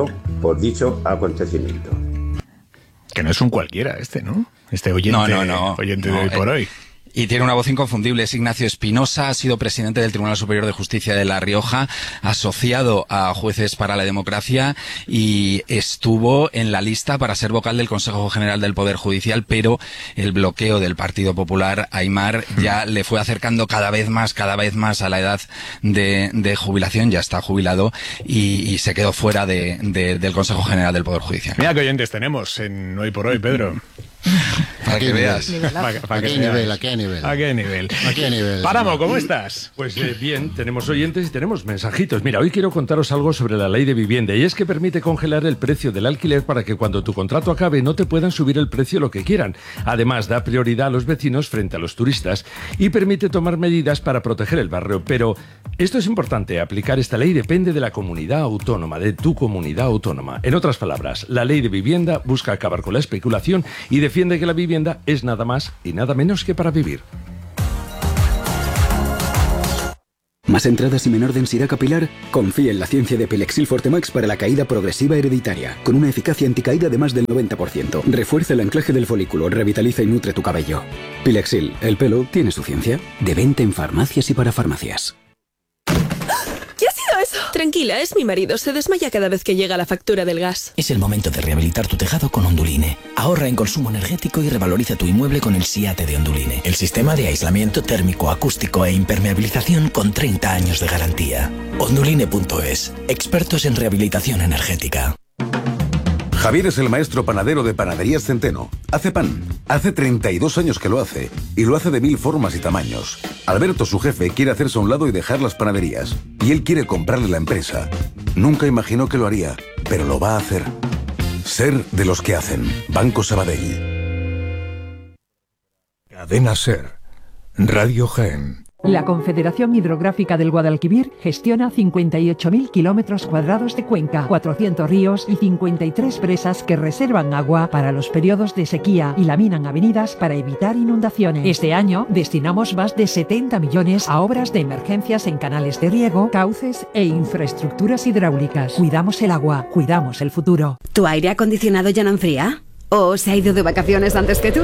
Speaker 7: por dicho acontecimiento.
Speaker 2: Que no es un cualquiera este, ¿no? Este oyente,
Speaker 6: no, no, no,
Speaker 2: oyente
Speaker 6: no,
Speaker 2: de hoy por
Speaker 6: eh,
Speaker 2: hoy.
Speaker 6: Y tiene una voz inconfundible. Es Ignacio Espinosa, ha sido presidente del Tribunal Superior de Justicia de La Rioja, asociado a Jueces para la Democracia y estuvo en la lista para ser vocal del Consejo General del Poder Judicial, pero el bloqueo del Partido Popular, Aimar, ya le fue acercando cada vez más, cada vez más a la edad de, de jubilación, ya está jubilado y, y se quedó fuera de, de, del Consejo General del Poder Judicial.
Speaker 2: Mira qué oyentes tenemos en Hoy por Hoy, Pedro.
Speaker 6: Para que veas.
Speaker 2: Para, para
Speaker 5: ¿A
Speaker 2: que
Speaker 5: qué
Speaker 2: veas.
Speaker 5: nivel? ¿A qué nivel?
Speaker 2: ¿A qué nivel?
Speaker 5: ¿A qué nivel?
Speaker 2: Páramo, ¿cómo estás?
Speaker 8: Pues eh, bien, tenemos oyentes y tenemos mensajitos. Mira, hoy quiero contaros algo sobre la ley de vivienda y es que permite congelar el precio del alquiler para que cuando tu contrato acabe no te puedan subir el precio lo que quieran. Además, da prioridad a los vecinos frente a los turistas y permite tomar medidas para proteger el barrio. Pero esto es importante, aplicar esta ley depende de la comunidad autónoma, de tu comunidad autónoma. En otras palabras, la ley de vivienda busca acabar con la especulación y defiende que la vivienda es nada más y nada menos que para vivir.
Speaker 9: ¿Más entradas y menor densidad capilar? Confía en la ciencia de Pilexil Fortemax para la caída progresiva hereditaria, con una eficacia anticaída de más del noventa por ciento. Refuerza el anclaje del folículo, revitaliza y nutre tu cabello. Pilexil, el pelo tiene su ciencia. De venta en farmacias y para farmacias.
Speaker 20: ¿Qué ha sido eso? Tranquila, es mi marido. Se desmaya cada vez que llega la factura del gas.
Speaker 21: Es el momento de rehabilitar tu tejado con Onduline. Ahorra en consumo energético y revaloriza tu inmueble con el SIATE de Onduline. El sistema de aislamiento térmico, acústico e impermeabilización con treinta años de garantía. Onduline punto es. Expertos en rehabilitación energética.
Speaker 11: Javier es el maestro panadero de Panaderías Centeno. Hace pan. Hace treinta y dos años que lo hace. Y lo hace de mil formas y tamaños. Alberto, su jefe, quiere hacerse a un lado y dejar las panaderías. Y él quiere comprarle la empresa. Nunca imaginó que lo haría, pero lo va a hacer. Ser de los que hacen. Banco Sabadell.
Speaker 12: Cadena Ser. Radio Jaén.
Speaker 13: La Confederación Hidrográfica del Guadalquivir gestiona cincuenta y ocho mil kilómetros cuadrados de cuenca, cuatrocientos ríos y cincuenta y tres presas que reservan agua para los periodos de sequía y laminan avenidas para evitar inundaciones. Este año destinamos más de setenta millones a obras de emergencias en canales de riego, cauces e infraestructuras hidráulicas. Cuidamos el agua, cuidamos el futuro.
Speaker 10: ¿Tu aire acondicionado ya no enfría? ¿O se ha ido de vacaciones antes que tú?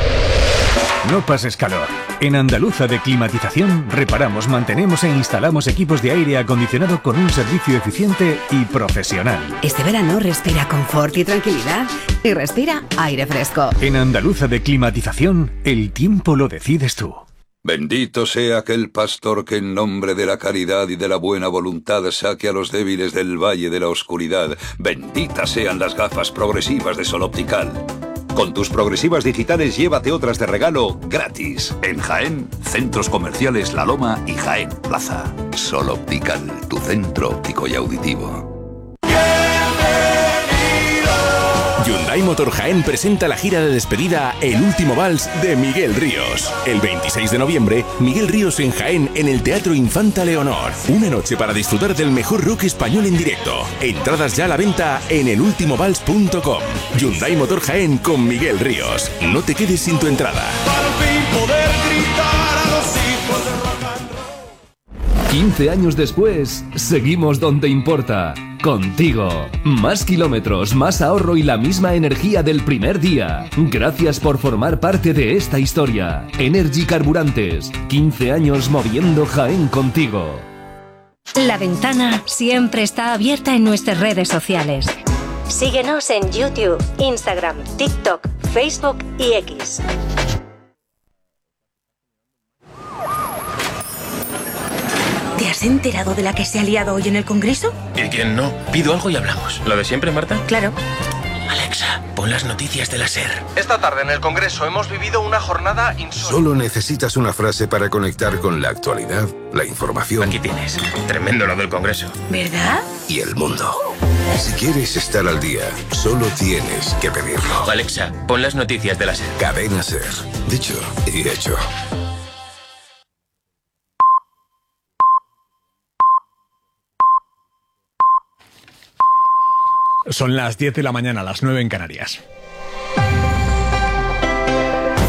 Speaker 26: No pases calor. En Andaluza de Climatización reparamos, mantenemos e instalamos equipos de aire acondicionado con un servicio eficiente y profesional.
Speaker 10: Este verano respira confort y tranquilidad y respira aire fresco.
Speaker 26: En Andaluza de Climatización, el tiempo lo decides tú.
Speaker 27: Bendito sea aquel pastor que en nombre de la caridad y de la buena voluntad saque a los débiles del valle de la oscuridad. Benditas sean las gafas progresivas de Sol Optical. Con tus progresivas digitales llévate otras de regalo gratis. En Jaén, centros comerciales La Loma y Jaén Plaza. Sol Optical, tu centro óptico y auditivo.
Speaker 28: Hyundai Motor Jaén presenta la gira de despedida El último vals de Miguel Ríos. El veintiséis de noviembre, Miguel Ríos en Jaén en el Teatro Infanta Leonor. Una noche para disfrutar del mejor rock español en directo. Entradas ya a la venta en el último vals punto com. Hyundai Motor Jaén con Miguel Ríos. No te quedes sin tu entrada.
Speaker 29: Poder gritar a los hijos de rock and roll.
Speaker 30: quince años después, seguimos donde importa. Contigo. Más kilómetros, más ahorro y la misma energía del primer día. Gracias por formar parte de esta historia. Energy Carburantes. quince años moviendo Jaén contigo.
Speaker 31: La ventana siempre está abierta en nuestras redes sociales. Síguenos en YouTube, Instagram, TikTok, Facebook y X.
Speaker 22: ¿Te has enterado de la que se ha liado hoy en el Congreso?
Speaker 32: ¿Y quién no? Pido algo y hablamos. ¿Lo de siempre, Marta?
Speaker 22: Claro.
Speaker 32: Alexa, pon las noticias de la SER.
Speaker 33: Esta tarde en el Congreso hemos vivido una jornada insólita.
Speaker 34: Solo necesitas una frase para conectar con la actualidad, la información.
Speaker 32: Aquí tienes. Tremendo lo del Congreso.
Speaker 22: ¿Verdad?
Speaker 34: Y el mundo. Si quieres estar al día, solo tienes que pedirlo.
Speaker 32: Alexa, pon las noticias de la SER.
Speaker 34: Cadena SER. Dicho y hecho.
Speaker 2: Son las diez de la mañana, las nueve en Canarias.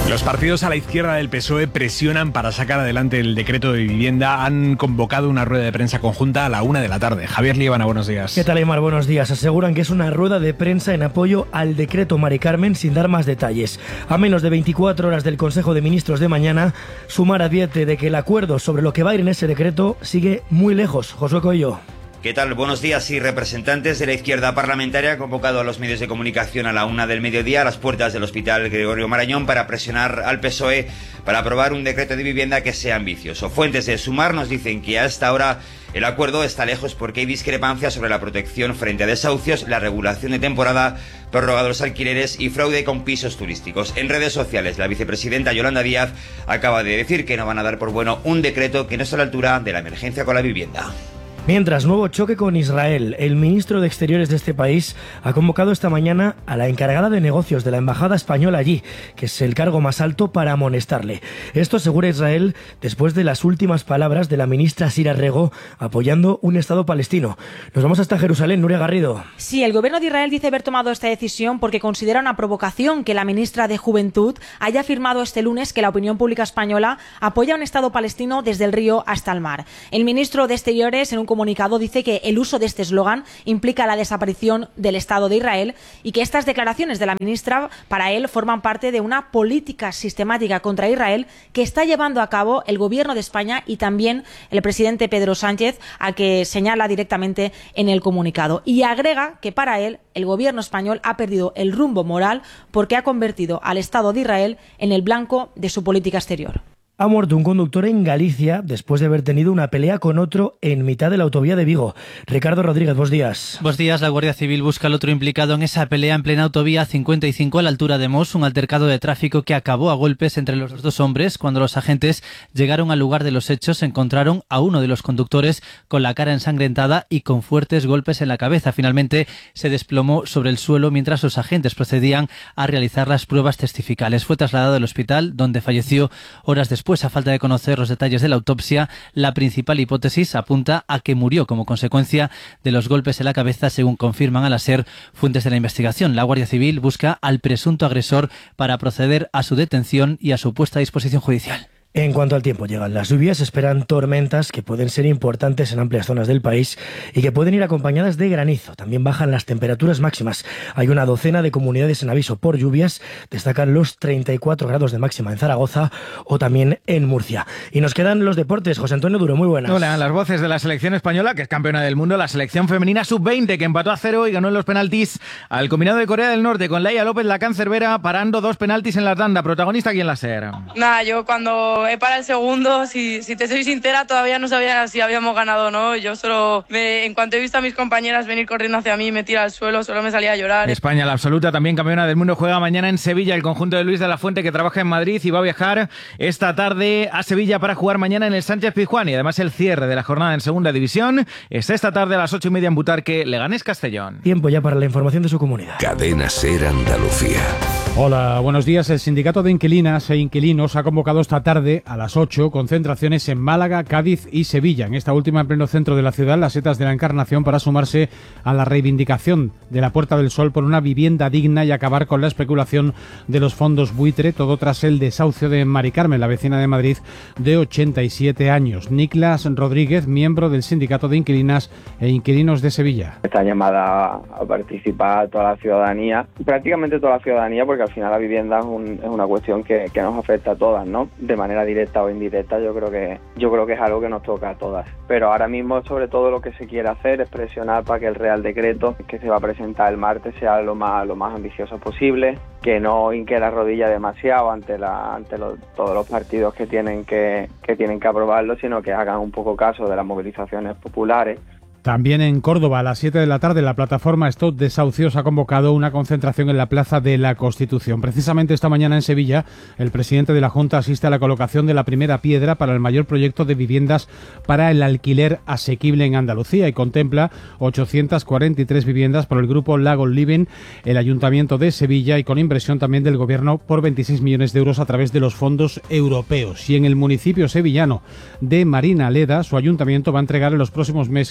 Speaker 2: Los partidos a la izquierda del P S O E presionan para sacar adelante el decreto de vivienda. Han convocado una rueda de prensa conjunta a la una de la tarde. Javier Líbana, buenos días.
Speaker 1: ¿Qué tal, Aymar? Buenos días. Aseguran que es una rueda de prensa en apoyo al decreto Mari Carmen sin dar más detalles. A menos de veinticuatro horas del Consejo de Ministros de mañana, Sumar advierte de que el acuerdo sobre lo que va a ir en ese decreto sigue muy lejos. Josué Coello.
Speaker 3: ¿Qué tal? Buenos días. Sí, representantes de la izquierda parlamentaria han convocado a los medios de comunicación a la una del mediodía a las puertas del Hospital Gregorio Marañón para presionar al P S O E para aprobar un decreto de vivienda que sea ambicioso. Fuentes de Sumar nos dicen que hasta ahora el acuerdo está lejos porque hay discrepancias sobre la protección frente a desahucios, la regulación de temporada, prórroga de los alquileres y fraude con pisos turísticos. En redes sociales, la vicepresidenta Yolanda Díaz acaba de decir que no van a dar por bueno un decreto que no está a la altura de la emergencia con la vivienda.
Speaker 1: Mientras, nuevo choque con Israel. El ministro de Exteriores de este país ha convocado esta mañana a la encargada de negocios de la embajada española allí, que es el cargo más alto, para amonestarle. Esto asegura Israel después de las últimas palabras de la ministra Sira Rego apoyando un Estado palestino. Nos vamos hasta Jerusalén, Nuria Garrido.
Speaker 4: Sí, el gobierno de Israel dice haber tomado esta decisión porque considera una provocación que la ministra de Juventud haya afirmado este lunes que la opinión pública española apoya un Estado palestino desde el río hasta el mar. El ministro de Exteriores, en un comunicado, dice que el uso de este eslogan implica la desaparición del Estado de Israel y que estas declaraciones de la ministra para él forman parte de una política sistemática contra Israel que está llevando a cabo el gobierno de España y también el presidente Pedro Sánchez, a que señala directamente en el comunicado. Y agrega que para él el gobierno español ha perdido el rumbo moral porque ha convertido al Estado de Israel en el blanco de su política exterior.
Speaker 1: Ha muerto un conductor en Galicia después de haber tenido una pelea con otro en mitad de la autovía de Vigo. Ricardo Rodríguez, buenos días.
Speaker 6: Buenos días. La Guardia Civil busca al otro implicado en esa pelea en plena autovía cincuenta y cinco a la altura de Mos, un altercado de tráfico que acabó a golpes entre los dos hombres. Cuando los agentes llegaron al lugar de los hechos, encontraron a uno de los conductores con la cara ensangrentada y con fuertes golpes en la cabeza. Finalmente se desplomó sobre el suelo mientras los agentes procedían a realizar las pruebas testificales. Fue trasladado al hospital, donde falleció horas después. Pues a falta de conocer los detalles de la autopsia, la principal hipótesis apunta a que murió como consecuencia de los golpes en la cabeza, según confirman a la SER fuentes de la investigación. La Guardia Civil busca al presunto agresor para proceder a su detención y a su puesta a disposición judicial.
Speaker 1: En cuanto al tiempo, llegan las lluvias, esperan tormentas que pueden ser importantes en amplias zonas del país y que pueden ir acompañadas de granizo. También bajan las temperaturas máximas. Hay una docena de comunidades en aviso por lluvias. Destacan los treinta y cuatro grados de máxima en Zaragoza o también en Murcia. Y nos quedan los deportes. José Antonio Duro, muy buenas.
Speaker 7: Hola, las voces de la selección española, que es campeona del mundo, la selección femenina sub veinte, que empató a cero y ganó en los penaltis al combinado de Corea del Norte, con Laia López, la cancerbera, parando dos penaltis en la tanda. Protagonista aquí en la SER.
Speaker 14: Nada, yo cuando he parado el segundo, si, si te soy sincera, todavía no sabía si habíamos ganado o no. Yo solo, me, en cuanto he visto a mis compañeras venir corriendo hacia mí, me tira al suelo, solo me salía a llorar.
Speaker 7: España, la absoluta, también campeona del mundo, juega mañana en Sevilla. El conjunto de Luis de la Fuente, que trabaja en Madrid y va a viajar esta tarde a Sevilla para jugar mañana en el Sánchez Pizjuán. Y además el cierre de la jornada en segunda división es esta tarde a las ocho y media en Butarque, Leganés Castellón.
Speaker 1: Tiempo ya para la información de su comunidad.
Speaker 34: Cadena SER Andalucía.
Speaker 15: Hola, buenos días. El sindicato de inquilinas e inquilinos ha convocado esta tarde a las ocho concentraciones en Málaga, Cádiz y Sevilla. En esta última, en pleno centro de la ciudad, las setas de la Encarnación, para sumarse a la reivindicación de la Puerta del Sol por una vivienda digna y acabar con la especulación de los fondos buitre. Todo tras el desahucio de Mari Carmen, la vecina de Madrid de ochenta y siete años. Niklas Rodríguez, miembro del sindicato de inquilinas e inquilinos de Sevilla.
Speaker 16: Está llamada a participar toda la ciudadanía, prácticamente toda la ciudadanía, porque al final la vivienda es, un, es una cuestión que, que nos afecta a todas, ¿no? De manera directa o indirecta, yo creo que yo creo que es algo que nos toca a todas. Pero ahora mismo, sobre todo, lo que se quiere hacer es presionar para que el Real Decreto que se va a presentar el martes sea lo más lo más ambicioso posible, que no hinque la rodilla demasiado ante la ante los, todos los partidos que tienen que que tienen que aprobarlo, sino que hagan un poco caso de las movilizaciones populares.
Speaker 15: También en Córdoba, a las siete de la tarde, la plataforma Stop Desahucios ha convocado una concentración en la Plaza de la Constitución. Precisamente esta mañana en Sevilla, el presidente de la Junta asiste a la colocación de la primera piedra para el mayor proyecto de viviendas para el alquiler asequible en Andalucía y contempla ochocientas cuarenta y tres viviendas por el grupo Lago Living, el Ayuntamiento de Sevilla, y con inversión también del Gobierno por veintiséis millones de euros a través de los fondos europeos. Y en el municipio sevillano de Marinaleda, su ayuntamiento va a entregar en los próximos meses una promoción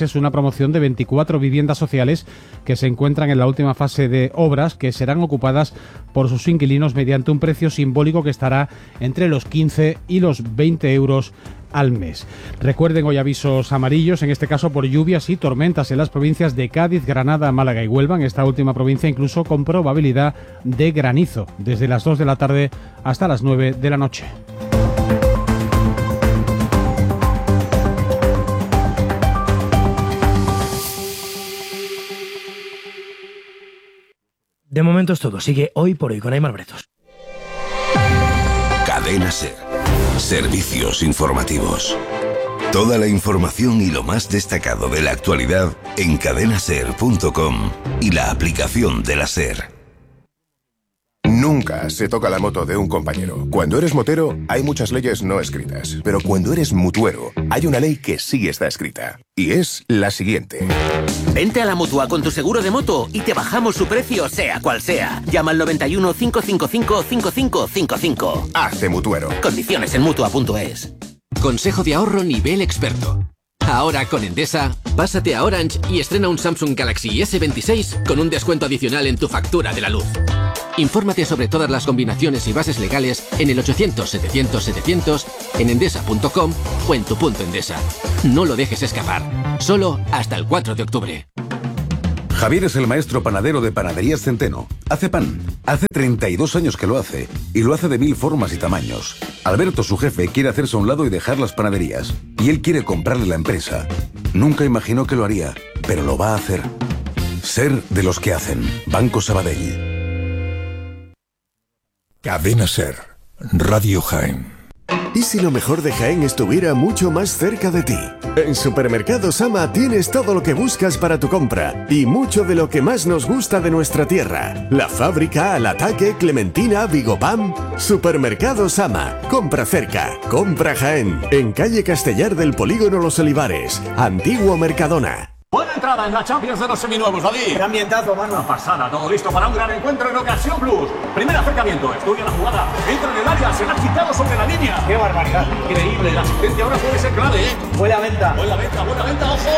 Speaker 15: promoción de veinticuatro viviendas sociales que se encuentran en la última fase de obras, que serán ocupadas por sus inquilinos mediante un precio simbólico que estará entre los quince y los veinte euros al mes. Recuerden, hoy avisos amarillos, en este caso por lluvias y tormentas en las provincias de Cádiz, Granada, Málaga y Huelva. En esta última provincia incluso con probabilidad de granizo, desde las dos de la tarde hasta las nueve de la noche.
Speaker 1: De momento es todo. Sigue Hoy por Hoy con Aymar Bretos.
Speaker 34: Cadena SER. Servicios informativos. Toda la información y lo más destacado de la actualidad en cadena ser punto com y la aplicación de la SER.
Speaker 5: Nunca se toca la moto de un compañero. Cuando eres motero, hay muchas leyes no escritas. Pero cuando eres mutuero, hay una ley que sí está escrita. Y es la siguiente.
Speaker 8: Vente a la Mutua con tu seguro de moto y te bajamos su precio, sea cual sea. Llama al noventa y uno, cinco cinco cinco, cinco cinco cinco cinco.
Speaker 5: Hazte mutuero.
Speaker 8: Condiciones en mutua punto es.
Speaker 9: Consejo de ahorro nivel experto. Ahora con Endesa, pásate a Orange y estrena un Samsung Galaxy ese veintiséis con un descuento adicional en tu factura de la luz. Infórmate sobre todas las combinaciones y bases legales en el ochocientos, setecientos, setecientos, en endesa punto com o en tu punto Endesa. No lo dejes escapar. Solo hasta el cuatro de octubre.
Speaker 11: Javier es el maestro panadero de Panaderías Centeno. Hace pan. Hace treinta y dos años que lo hace. Y lo hace de mil formas y tamaños. Alberto, su jefe, quiere hacerse a un lado y dejar las panaderías. Y él quiere comprarle la empresa. Nunca imaginó que lo haría, pero lo va a hacer. Ser de los que hacen. Banco Sabadell.
Speaker 34: Cadena SER. Radio Jaén.
Speaker 12: ¿Y si lo mejor de Jaén estuviera mucho más cerca de ti? En Supermercados Ama tienes todo lo que buscas para tu compra y mucho de lo que más nos gusta de nuestra tierra. La Fábrica, Al Ataque, Clementina, Vigopam. Supermercados Ama. Compra cerca. Compra Jaén. En calle Castellar del Polígono Los Olivares. Antiguo Mercadona.
Speaker 13: Buena entrada en la Champions de los seminuevos, David.
Speaker 17: Qué ambientazo, mano.
Speaker 13: Una pasada, todo listo para un gran encuentro en Ocasión Plus. Primer acercamiento, estudia la jugada, entra en el área, se la ha quitado sobre la línea.
Speaker 17: Qué barbaridad.
Speaker 13: Increíble, la asistencia ahora puede ser clave, ¿eh?
Speaker 17: Buena venta.
Speaker 13: Buena venta, buena venta, ojo.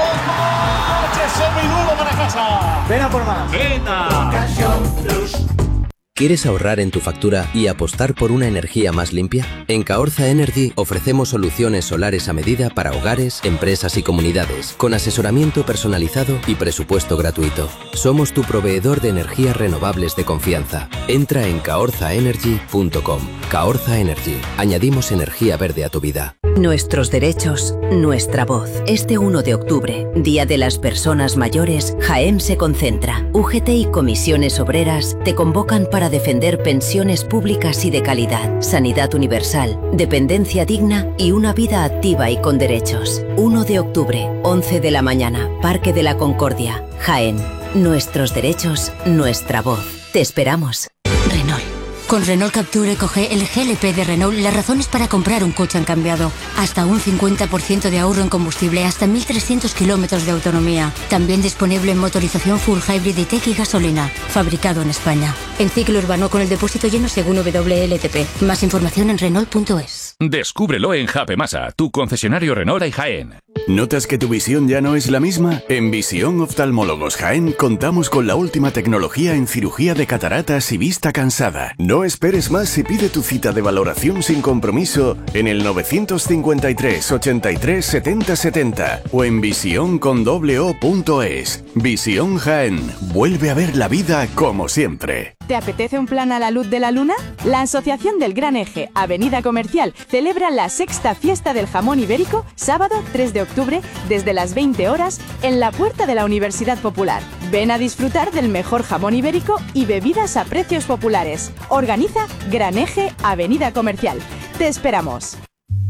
Speaker 13: ¡Coche seminuevo para casa!
Speaker 17: Ven a por más.
Speaker 13: Venta.
Speaker 17: Ocasión Plus.
Speaker 18: ¿Quieres ahorrar en tu factura y apostar por una energía más limpia? En Caorza Energy ofrecemos soluciones solares a medida para hogares, empresas y comunidades, con asesoramiento personalizado y presupuesto gratuito. Somos tu proveedor de energías renovables de confianza. Entra en caorza energy punto com. Caorza Energy. Añadimos energía verde a tu vida.
Speaker 31: Nuestros derechos, nuestra voz. Este uno de octubre, Día de las Personas Mayores, Jaén se concentra. U G T y comisiones obreras te convocan para defender pensiones públicas y de calidad, sanidad universal, dependencia digna y una vida activa y con derechos. uno de octubre, once de la mañana, Parque de la Concordia, Jaén. Nuestros derechos, nuestra voz. Te esperamos.
Speaker 19: Renault. Con Renault Capture coge el G L P de Renault, las razones para comprar un coche han cambiado. Hasta un cincuenta por ciento de ahorro en combustible, hasta mil trescientos kilómetros de autonomía. También disponible en motorización full hybrid y tech y gasolina. Fabricado en España. En ciclo urbano con el depósito lleno según W L T P. Más información en Renault punto es.
Speaker 28: Descúbrelo en Japemasa, tu concesionario Renault y Jaén.
Speaker 12: ¿Notas que tu visión ya no es la misma? En Visión Oftalmólogos Jaén contamos con la última tecnología en cirugía de cataratas y vista cansada. No esperes más y pide tu cita de valoración sin compromiso en el novecientos cincuenta y tres, ochenta y tres, setenta, setenta o en visión con doble o punto es. Visión Jaén. Vuelve a ver la vida como siempre.
Speaker 20: ¿Te apetece un plan a la luz de la luna? La Asociación del Gran Eje, Avenida Comercial, celebra la sexta fiesta del jamón ibérico, sábado tres de octubre, desde las veinte horas, en la puerta de la Universidad Popular. Ven a disfrutar del mejor jamón ibérico y bebidas a precios populares. Organiza Gran Eje, Avenida Comercial. Te esperamos.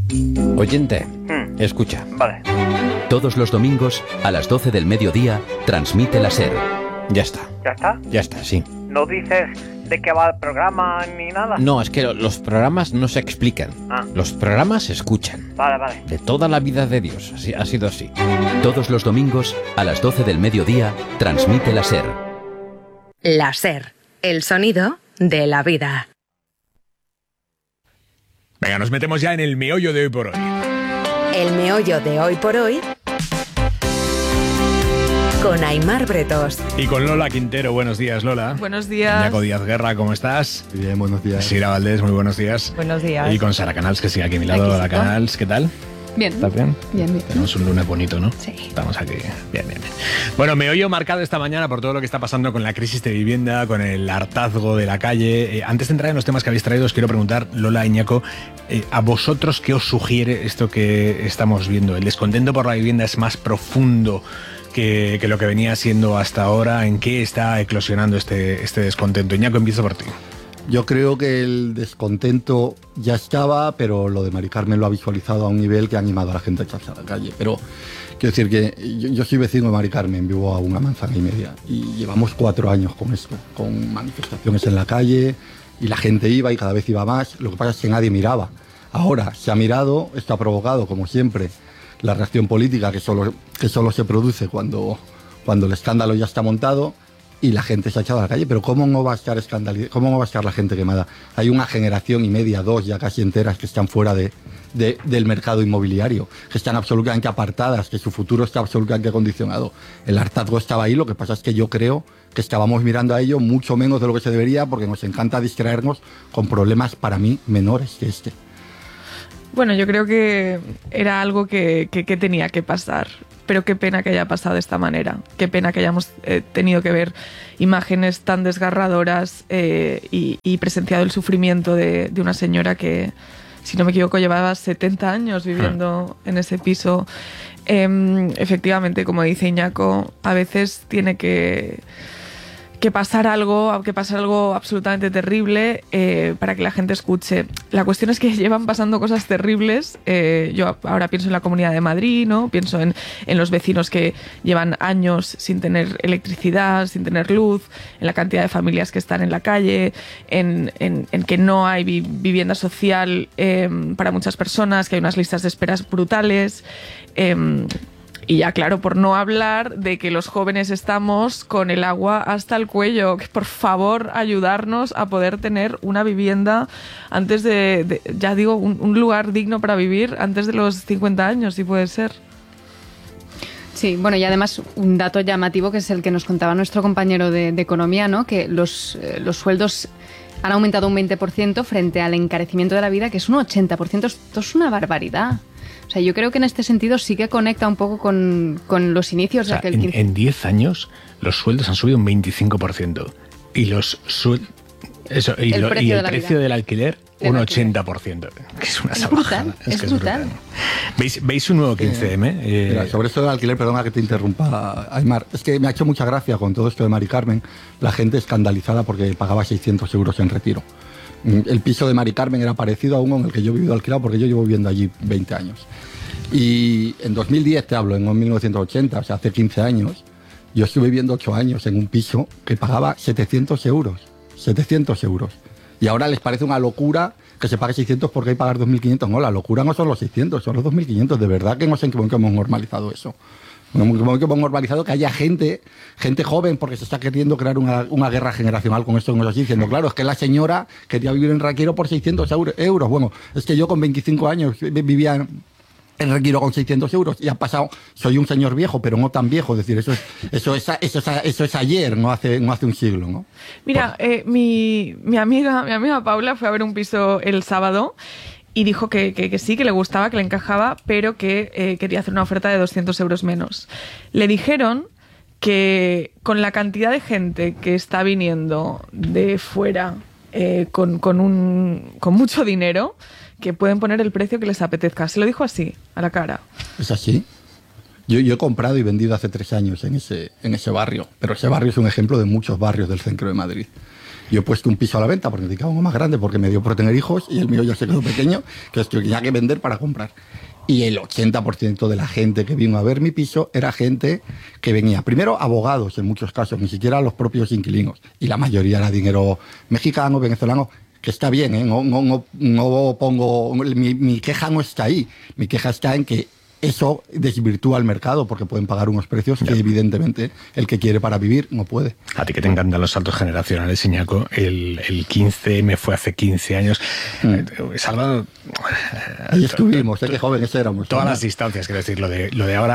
Speaker 21: Oyente, hmm. escucha.
Speaker 20: Vale.
Speaker 21: Todos los domingos, a las doce del mediodía, transmite la SER. Ya está.
Speaker 20: ¿Ya está?
Speaker 21: Ya está, sí.
Speaker 20: ¿No dices de qué va el programa ni nada?
Speaker 21: No, es que los programas no se explican.
Speaker 20: Ah.
Speaker 21: Los programas se escuchan.
Speaker 20: Vale, vale.
Speaker 21: De toda la vida de Dios, así, ha sido así. Todos los domingos, a las doce del mediodía, transmite la SER.
Speaker 31: La SER, el sonido de la vida.
Speaker 2: Venga, nos metemos ya en el meollo de hoy por hoy.
Speaker 31: El meollo de hoy por hoy
Speaker 3: con Aimar Bretos.
Speaker 2: Y con Lola Quintero. Buenos días, Lola.
Speaker 4: Buenos días.
Speaker 2: Ñaco Díaz Guerra, ¿cómo estás?
Speaker 10: Bien, buenos días.
Speaker 2: Sira Valdés, muy buenos días.
Speaker 4: Buenos días.
Speaker 2: Y con Sara Canals, que sigue aquí a mi lado.
Speaker 4: Aquí
Speaker 2: Hola, Canals, ¿qué tal?
Speaker 4: Bien.
Speaker 2: ¿Estás bien?
Speaker 4: Bien, bien.
Speaker 2: Tenemos un lunes bonito, ¿no?
Speaker 4: Sí.
Speaker 2: Estamos aquí. Bien, bien, bien. Bueno, me oyo marcado esta mañana por todo lo que está pasando con la crisis de vivienda, con el hartazgo de la calle. Eh, antes de entrar en los temas que habéis traído, os quiero preguntar, Lola y Ñaco, eh, ¿a vosotros qué os sugiere esto que estamos viendo? ¿El descontento por la vivienda es más profundo que, que lo que venía siendo hasta ahora? ¿En qué está eclosionando este, este descontento? Ñaco, empiezo por ti.
Speaker 10: Yo creo que el descontento ya estaba, pero lo de Mari Carmen lo ha visualizado a un nivel que ha animado a la gente a echarse a la calle. Pero quiero decir que yo, yo soy vecino de Mari Carmen, vivo a una manzana y media, y llevamos cuatro años con esto, con manifestaciones en la calle, y la gente iba y cada vez iba más. Lo que pasa es que nadie miraba. Ahora se ha mirado, esto ha provocado, como siempre, la reacción política que solo, que solo se produce cuando, cuando el escándalo ya está montado. Y la gente se ha echado a la calle, pero ¿cómo no va a estar escandalizada? ¿Cómo no va a estar la gente quemada? Hay una generación y media, dos ya casi enteras, que están fuera de, de, del mercado inmobiliario, que están absolutamente apartadas, que su futuro está absolutamente condicionado. El hartazgo estaba ahí, lo que pasa es que yo creo que estábamos mirando a ello mucho menos de lo que se debería, porque nos encanta distraernos con problemas, para mí, menores que este.
Speaker 4: Bueno, yo creo que era algo que, que, que tenía que pasar. Pero qué pena que haya pasado de esta manera. Qué pena que hayamos eh, tenido que ver imágenes tan desgarradoras eh, y, y presenciado el sufrimiento de, de una señora que, si no me equivoco, llevaba setenta años viviendo en ese piso. Eh, efectivamente, como dice Iñaco, a veces tiene que... que pasar algo, que pasar algo absolutamente terrible eh, para que la gente escuche. La cuestión es que llevan pasando cosas terribles. Eh, yo ahora pienso en la Comunidad de Madrid, ¿no? Pienso en, en los vecinos que llevan años sin tener electricidad, sin tener luz, en la cantidad de familias que están en la calle, en, en, en que no hay vi- vivienda social eh, para muchas personas, que hay unas listas de esperas brutales. Eh, Y ya, claro, por no hablar de que los jóvenes estamos con el agua hasta el cuello. Que por favor, ayudarnos a poder tener una vivienda antes de, de ya digo, un, un lugar digno para vivir antes de los cincuenta años, si puede ser.
Speaker 17: Sí, bueno, y además un dato llamativo que es el que nos contaba nuestro compañero de, de Economía, ¿no? Que los, eh, los sueldos han aumentado un veinte por ciento frente al encarecimiento de la vida, que es un ochenta por ciento. Esto es una barbaridad. O sea, yo creo que en este sentido sí que conecta un poco con, con los inicios.
Speaker 2: O sea,
Speaker 17: de aquel
Speaker 2: en,
Speaker 17: quince...
Speaker 2: en diez años los sueldos han subido un veinticinco por ciento. Y los suel... Eso, y,
Speaker 17: el
Speaker 2: lo,
Speaker 17: precio,
Speaker 2: y el
Speaker 17: de la
Speaker 2: precio
Speaker 17: vida.
Speaker 2: del alquiler
Speaker 17: Del
Speaker 2: un
Speaker 17: alquiler.
Speaker 2: ochenta por ciento. Que es una
Speaker 17: Es
Speaker 2: salvajada.
Speaker 17: brutal, es
Speaker 2: que
Speaker 17: brutal.
Speaker 2: ¿Veis, ¿Veis un nuevo quince eme? Eh,
Speaker 10: Mira, sobre esto del alquiler, perdona que te interrumpa, Aimar, es que me ha hecho mucha gracia con todo esto de Mari Carmen, la gente escandalizada porque pagaba seiscientos euros en retiro. El piso de Mari Carmen era parecido a uno en el que yo he vivido alquilado porque yo llevo viviendo allí veinte años. Y en dos mil diez, te hablo, en mil novecientos ochenta, o sea, hace quince años, yo estuve viviendo ocho años en un piso que pagaba setecientos euros. setecientos euros. Y ahora les parece una locura que se pague seiscientos porque hay que pagar dos mil quinientos. No, la locura no son los seiscientos, son los dos mil quinientos. De verdad que no sé en qué momento hemos normalizado eso. En qué momento hemos normalizado que haya gente, gente joven, porque se está queriendo crear una, una guerra generacional con esto que nos está diciendo. Claro, es que la señora quería vivir en Reguero por seiscientos euros. Bueno, es que yo con veinticinco años vivía en... en Reguero con seiscientos euros y ha pasado, soy un señor viejo, pero no tan viejo, es decir, eso es, eso es, eso es, eso es ayer, no hace, no hace un siglo, ¿no?
Speaker 4: Mira, eh, mi, mi amiga, mi amiga Paula fue a ver un piso el sábado y dijo que, que, que sí, que le gustaba, que le encajaba, pero que eh, quería hacer una oferta de doscientos euros menos. Le dijeron que con la cantidad de gente que está viniendo de fuera eh, con, con, un, con mucho dinero, que pueden poner el precio que les apetezca. Se lo dijo así, a la cara.
Speaker 10: ¿Es así? Yo, yo he comprado y vendido hace tres años en ese, en ese barrio, pero ese barrio es un ejemplo de muchos barrios del centro de Madrid. Yo he puesto un piso a la venta porque necesitaba uno más grande porque me dio por tener hijos y el mío ya se quedó pequeño, que es que tenía que vender para comprar. Y el ochenta por ciento de la gente que vino a ver mi piso era gente que venía, primero abogados en muchos casos, ni siquiera los propios inquilinos, y la mayoría era dinero mexicano, venezolano, que está bien, ¿eh? no, no, no, no pongo, mi, mi queja no está ahí, mi queja está en que eso desvirtúa el mercado porque pueden pagar unos precios que evidentemente el que quiere para vivir no puede.
Speaker 2: A ti que te encantan los saltos generacionales, Iñaco, el, el quince eme fue hace quince años. Mm. Salvador...
Speaker 10: Ahí estuvimos, ¿eh? Qué jóvenes éramos.
Speaker 2: Todas
Speaker 10: ¿no?
Speaker 2: las distancias, quiero decir, lo de, lo de ahora...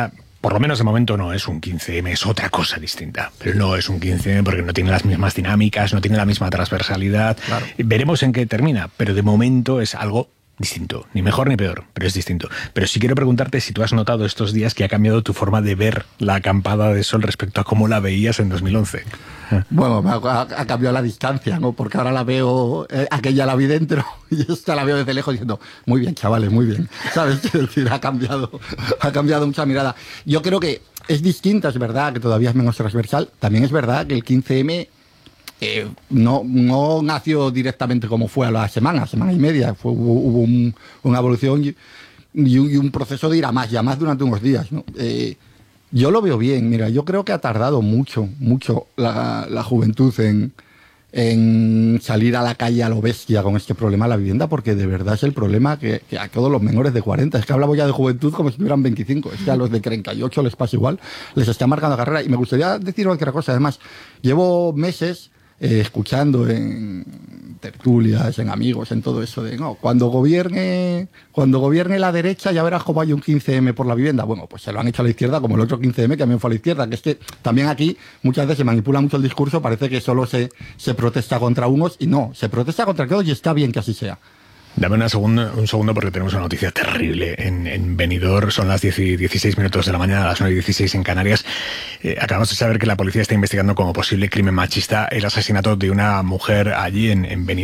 Speaker 2: por lo menos de momento no es un quince eme, es otra cosa distinta. Pero no es un quince eme porque no tiene las mismas dinámicas, no tiene la misma transversalidad. Claro. Veremos en qué termina, pero de momento es algo distinto, ni mejor ni peor, pero es distinto. Pero sí quiero preguntarte si tú has notado estos días que ha cambiado tu forma de ver la acampada de sol respecto a cómo la veías en dos mil once.
Speaker 10: Bueno, ha, ha cambiado la distancia, ¿no? Porque ahora la veo, eh, aquella la vi dentro y esta la veo desde lejos diciendo, muy bien, chavales, muy bien. ¿Sabes? Es decir, ha cambiado, ha cambiado mucha mirada. Yo creo que es distinta, es verdad, que todavía es menos transversal. También es verdad que el quince eme Eh, no, no nació directamente como fue a la semana, semana y media. Fue, hubo hubo un, una evolución y, y, un, y un proceso de ir a más, y a más durante unos días, ¿no? Eh, yo lo veo bien, mira, yo creo que ha tardado mucho, mucho la, la juventud en, en salir a la calle a lo bestia con este problema de la vivienda, porque de verdad es el problema que, que a todos los menores de cuarenta, es que hablamos ya de juventud como si tuvieran veinticinco, es que a los de treinta y ocho les pasa igual, les está marcando carrera. Y me gustaría decir otra cosa, además, llevo meses Eh, escuchando en tertulias, en amigos, en todo eso de no, cuando gobierne cuando gobierne la derecha ya verás cómo hay un quince eme por la vivienda. Bueno, pues se lo han hecho a la izquierda, como el otro quince eme que también fue a la izquierda, que es que también aquí muchas veces se manipula mucho el discurso, parece que solo se, se protesta contra unos y no, se protesta contra todos y está bien que así sea.
Speaker 2: Dame una segunda, un segundo porque tenemos una noticia terrible en, en Benidorm. Son las diez y dieciséis minutos de la mañana, a las nueve y dieciséis en Canarias. Eh, acabamos de saber que la policía está investigando como posible crimen machista el asesinato de una mujer allí en, en Benidorm.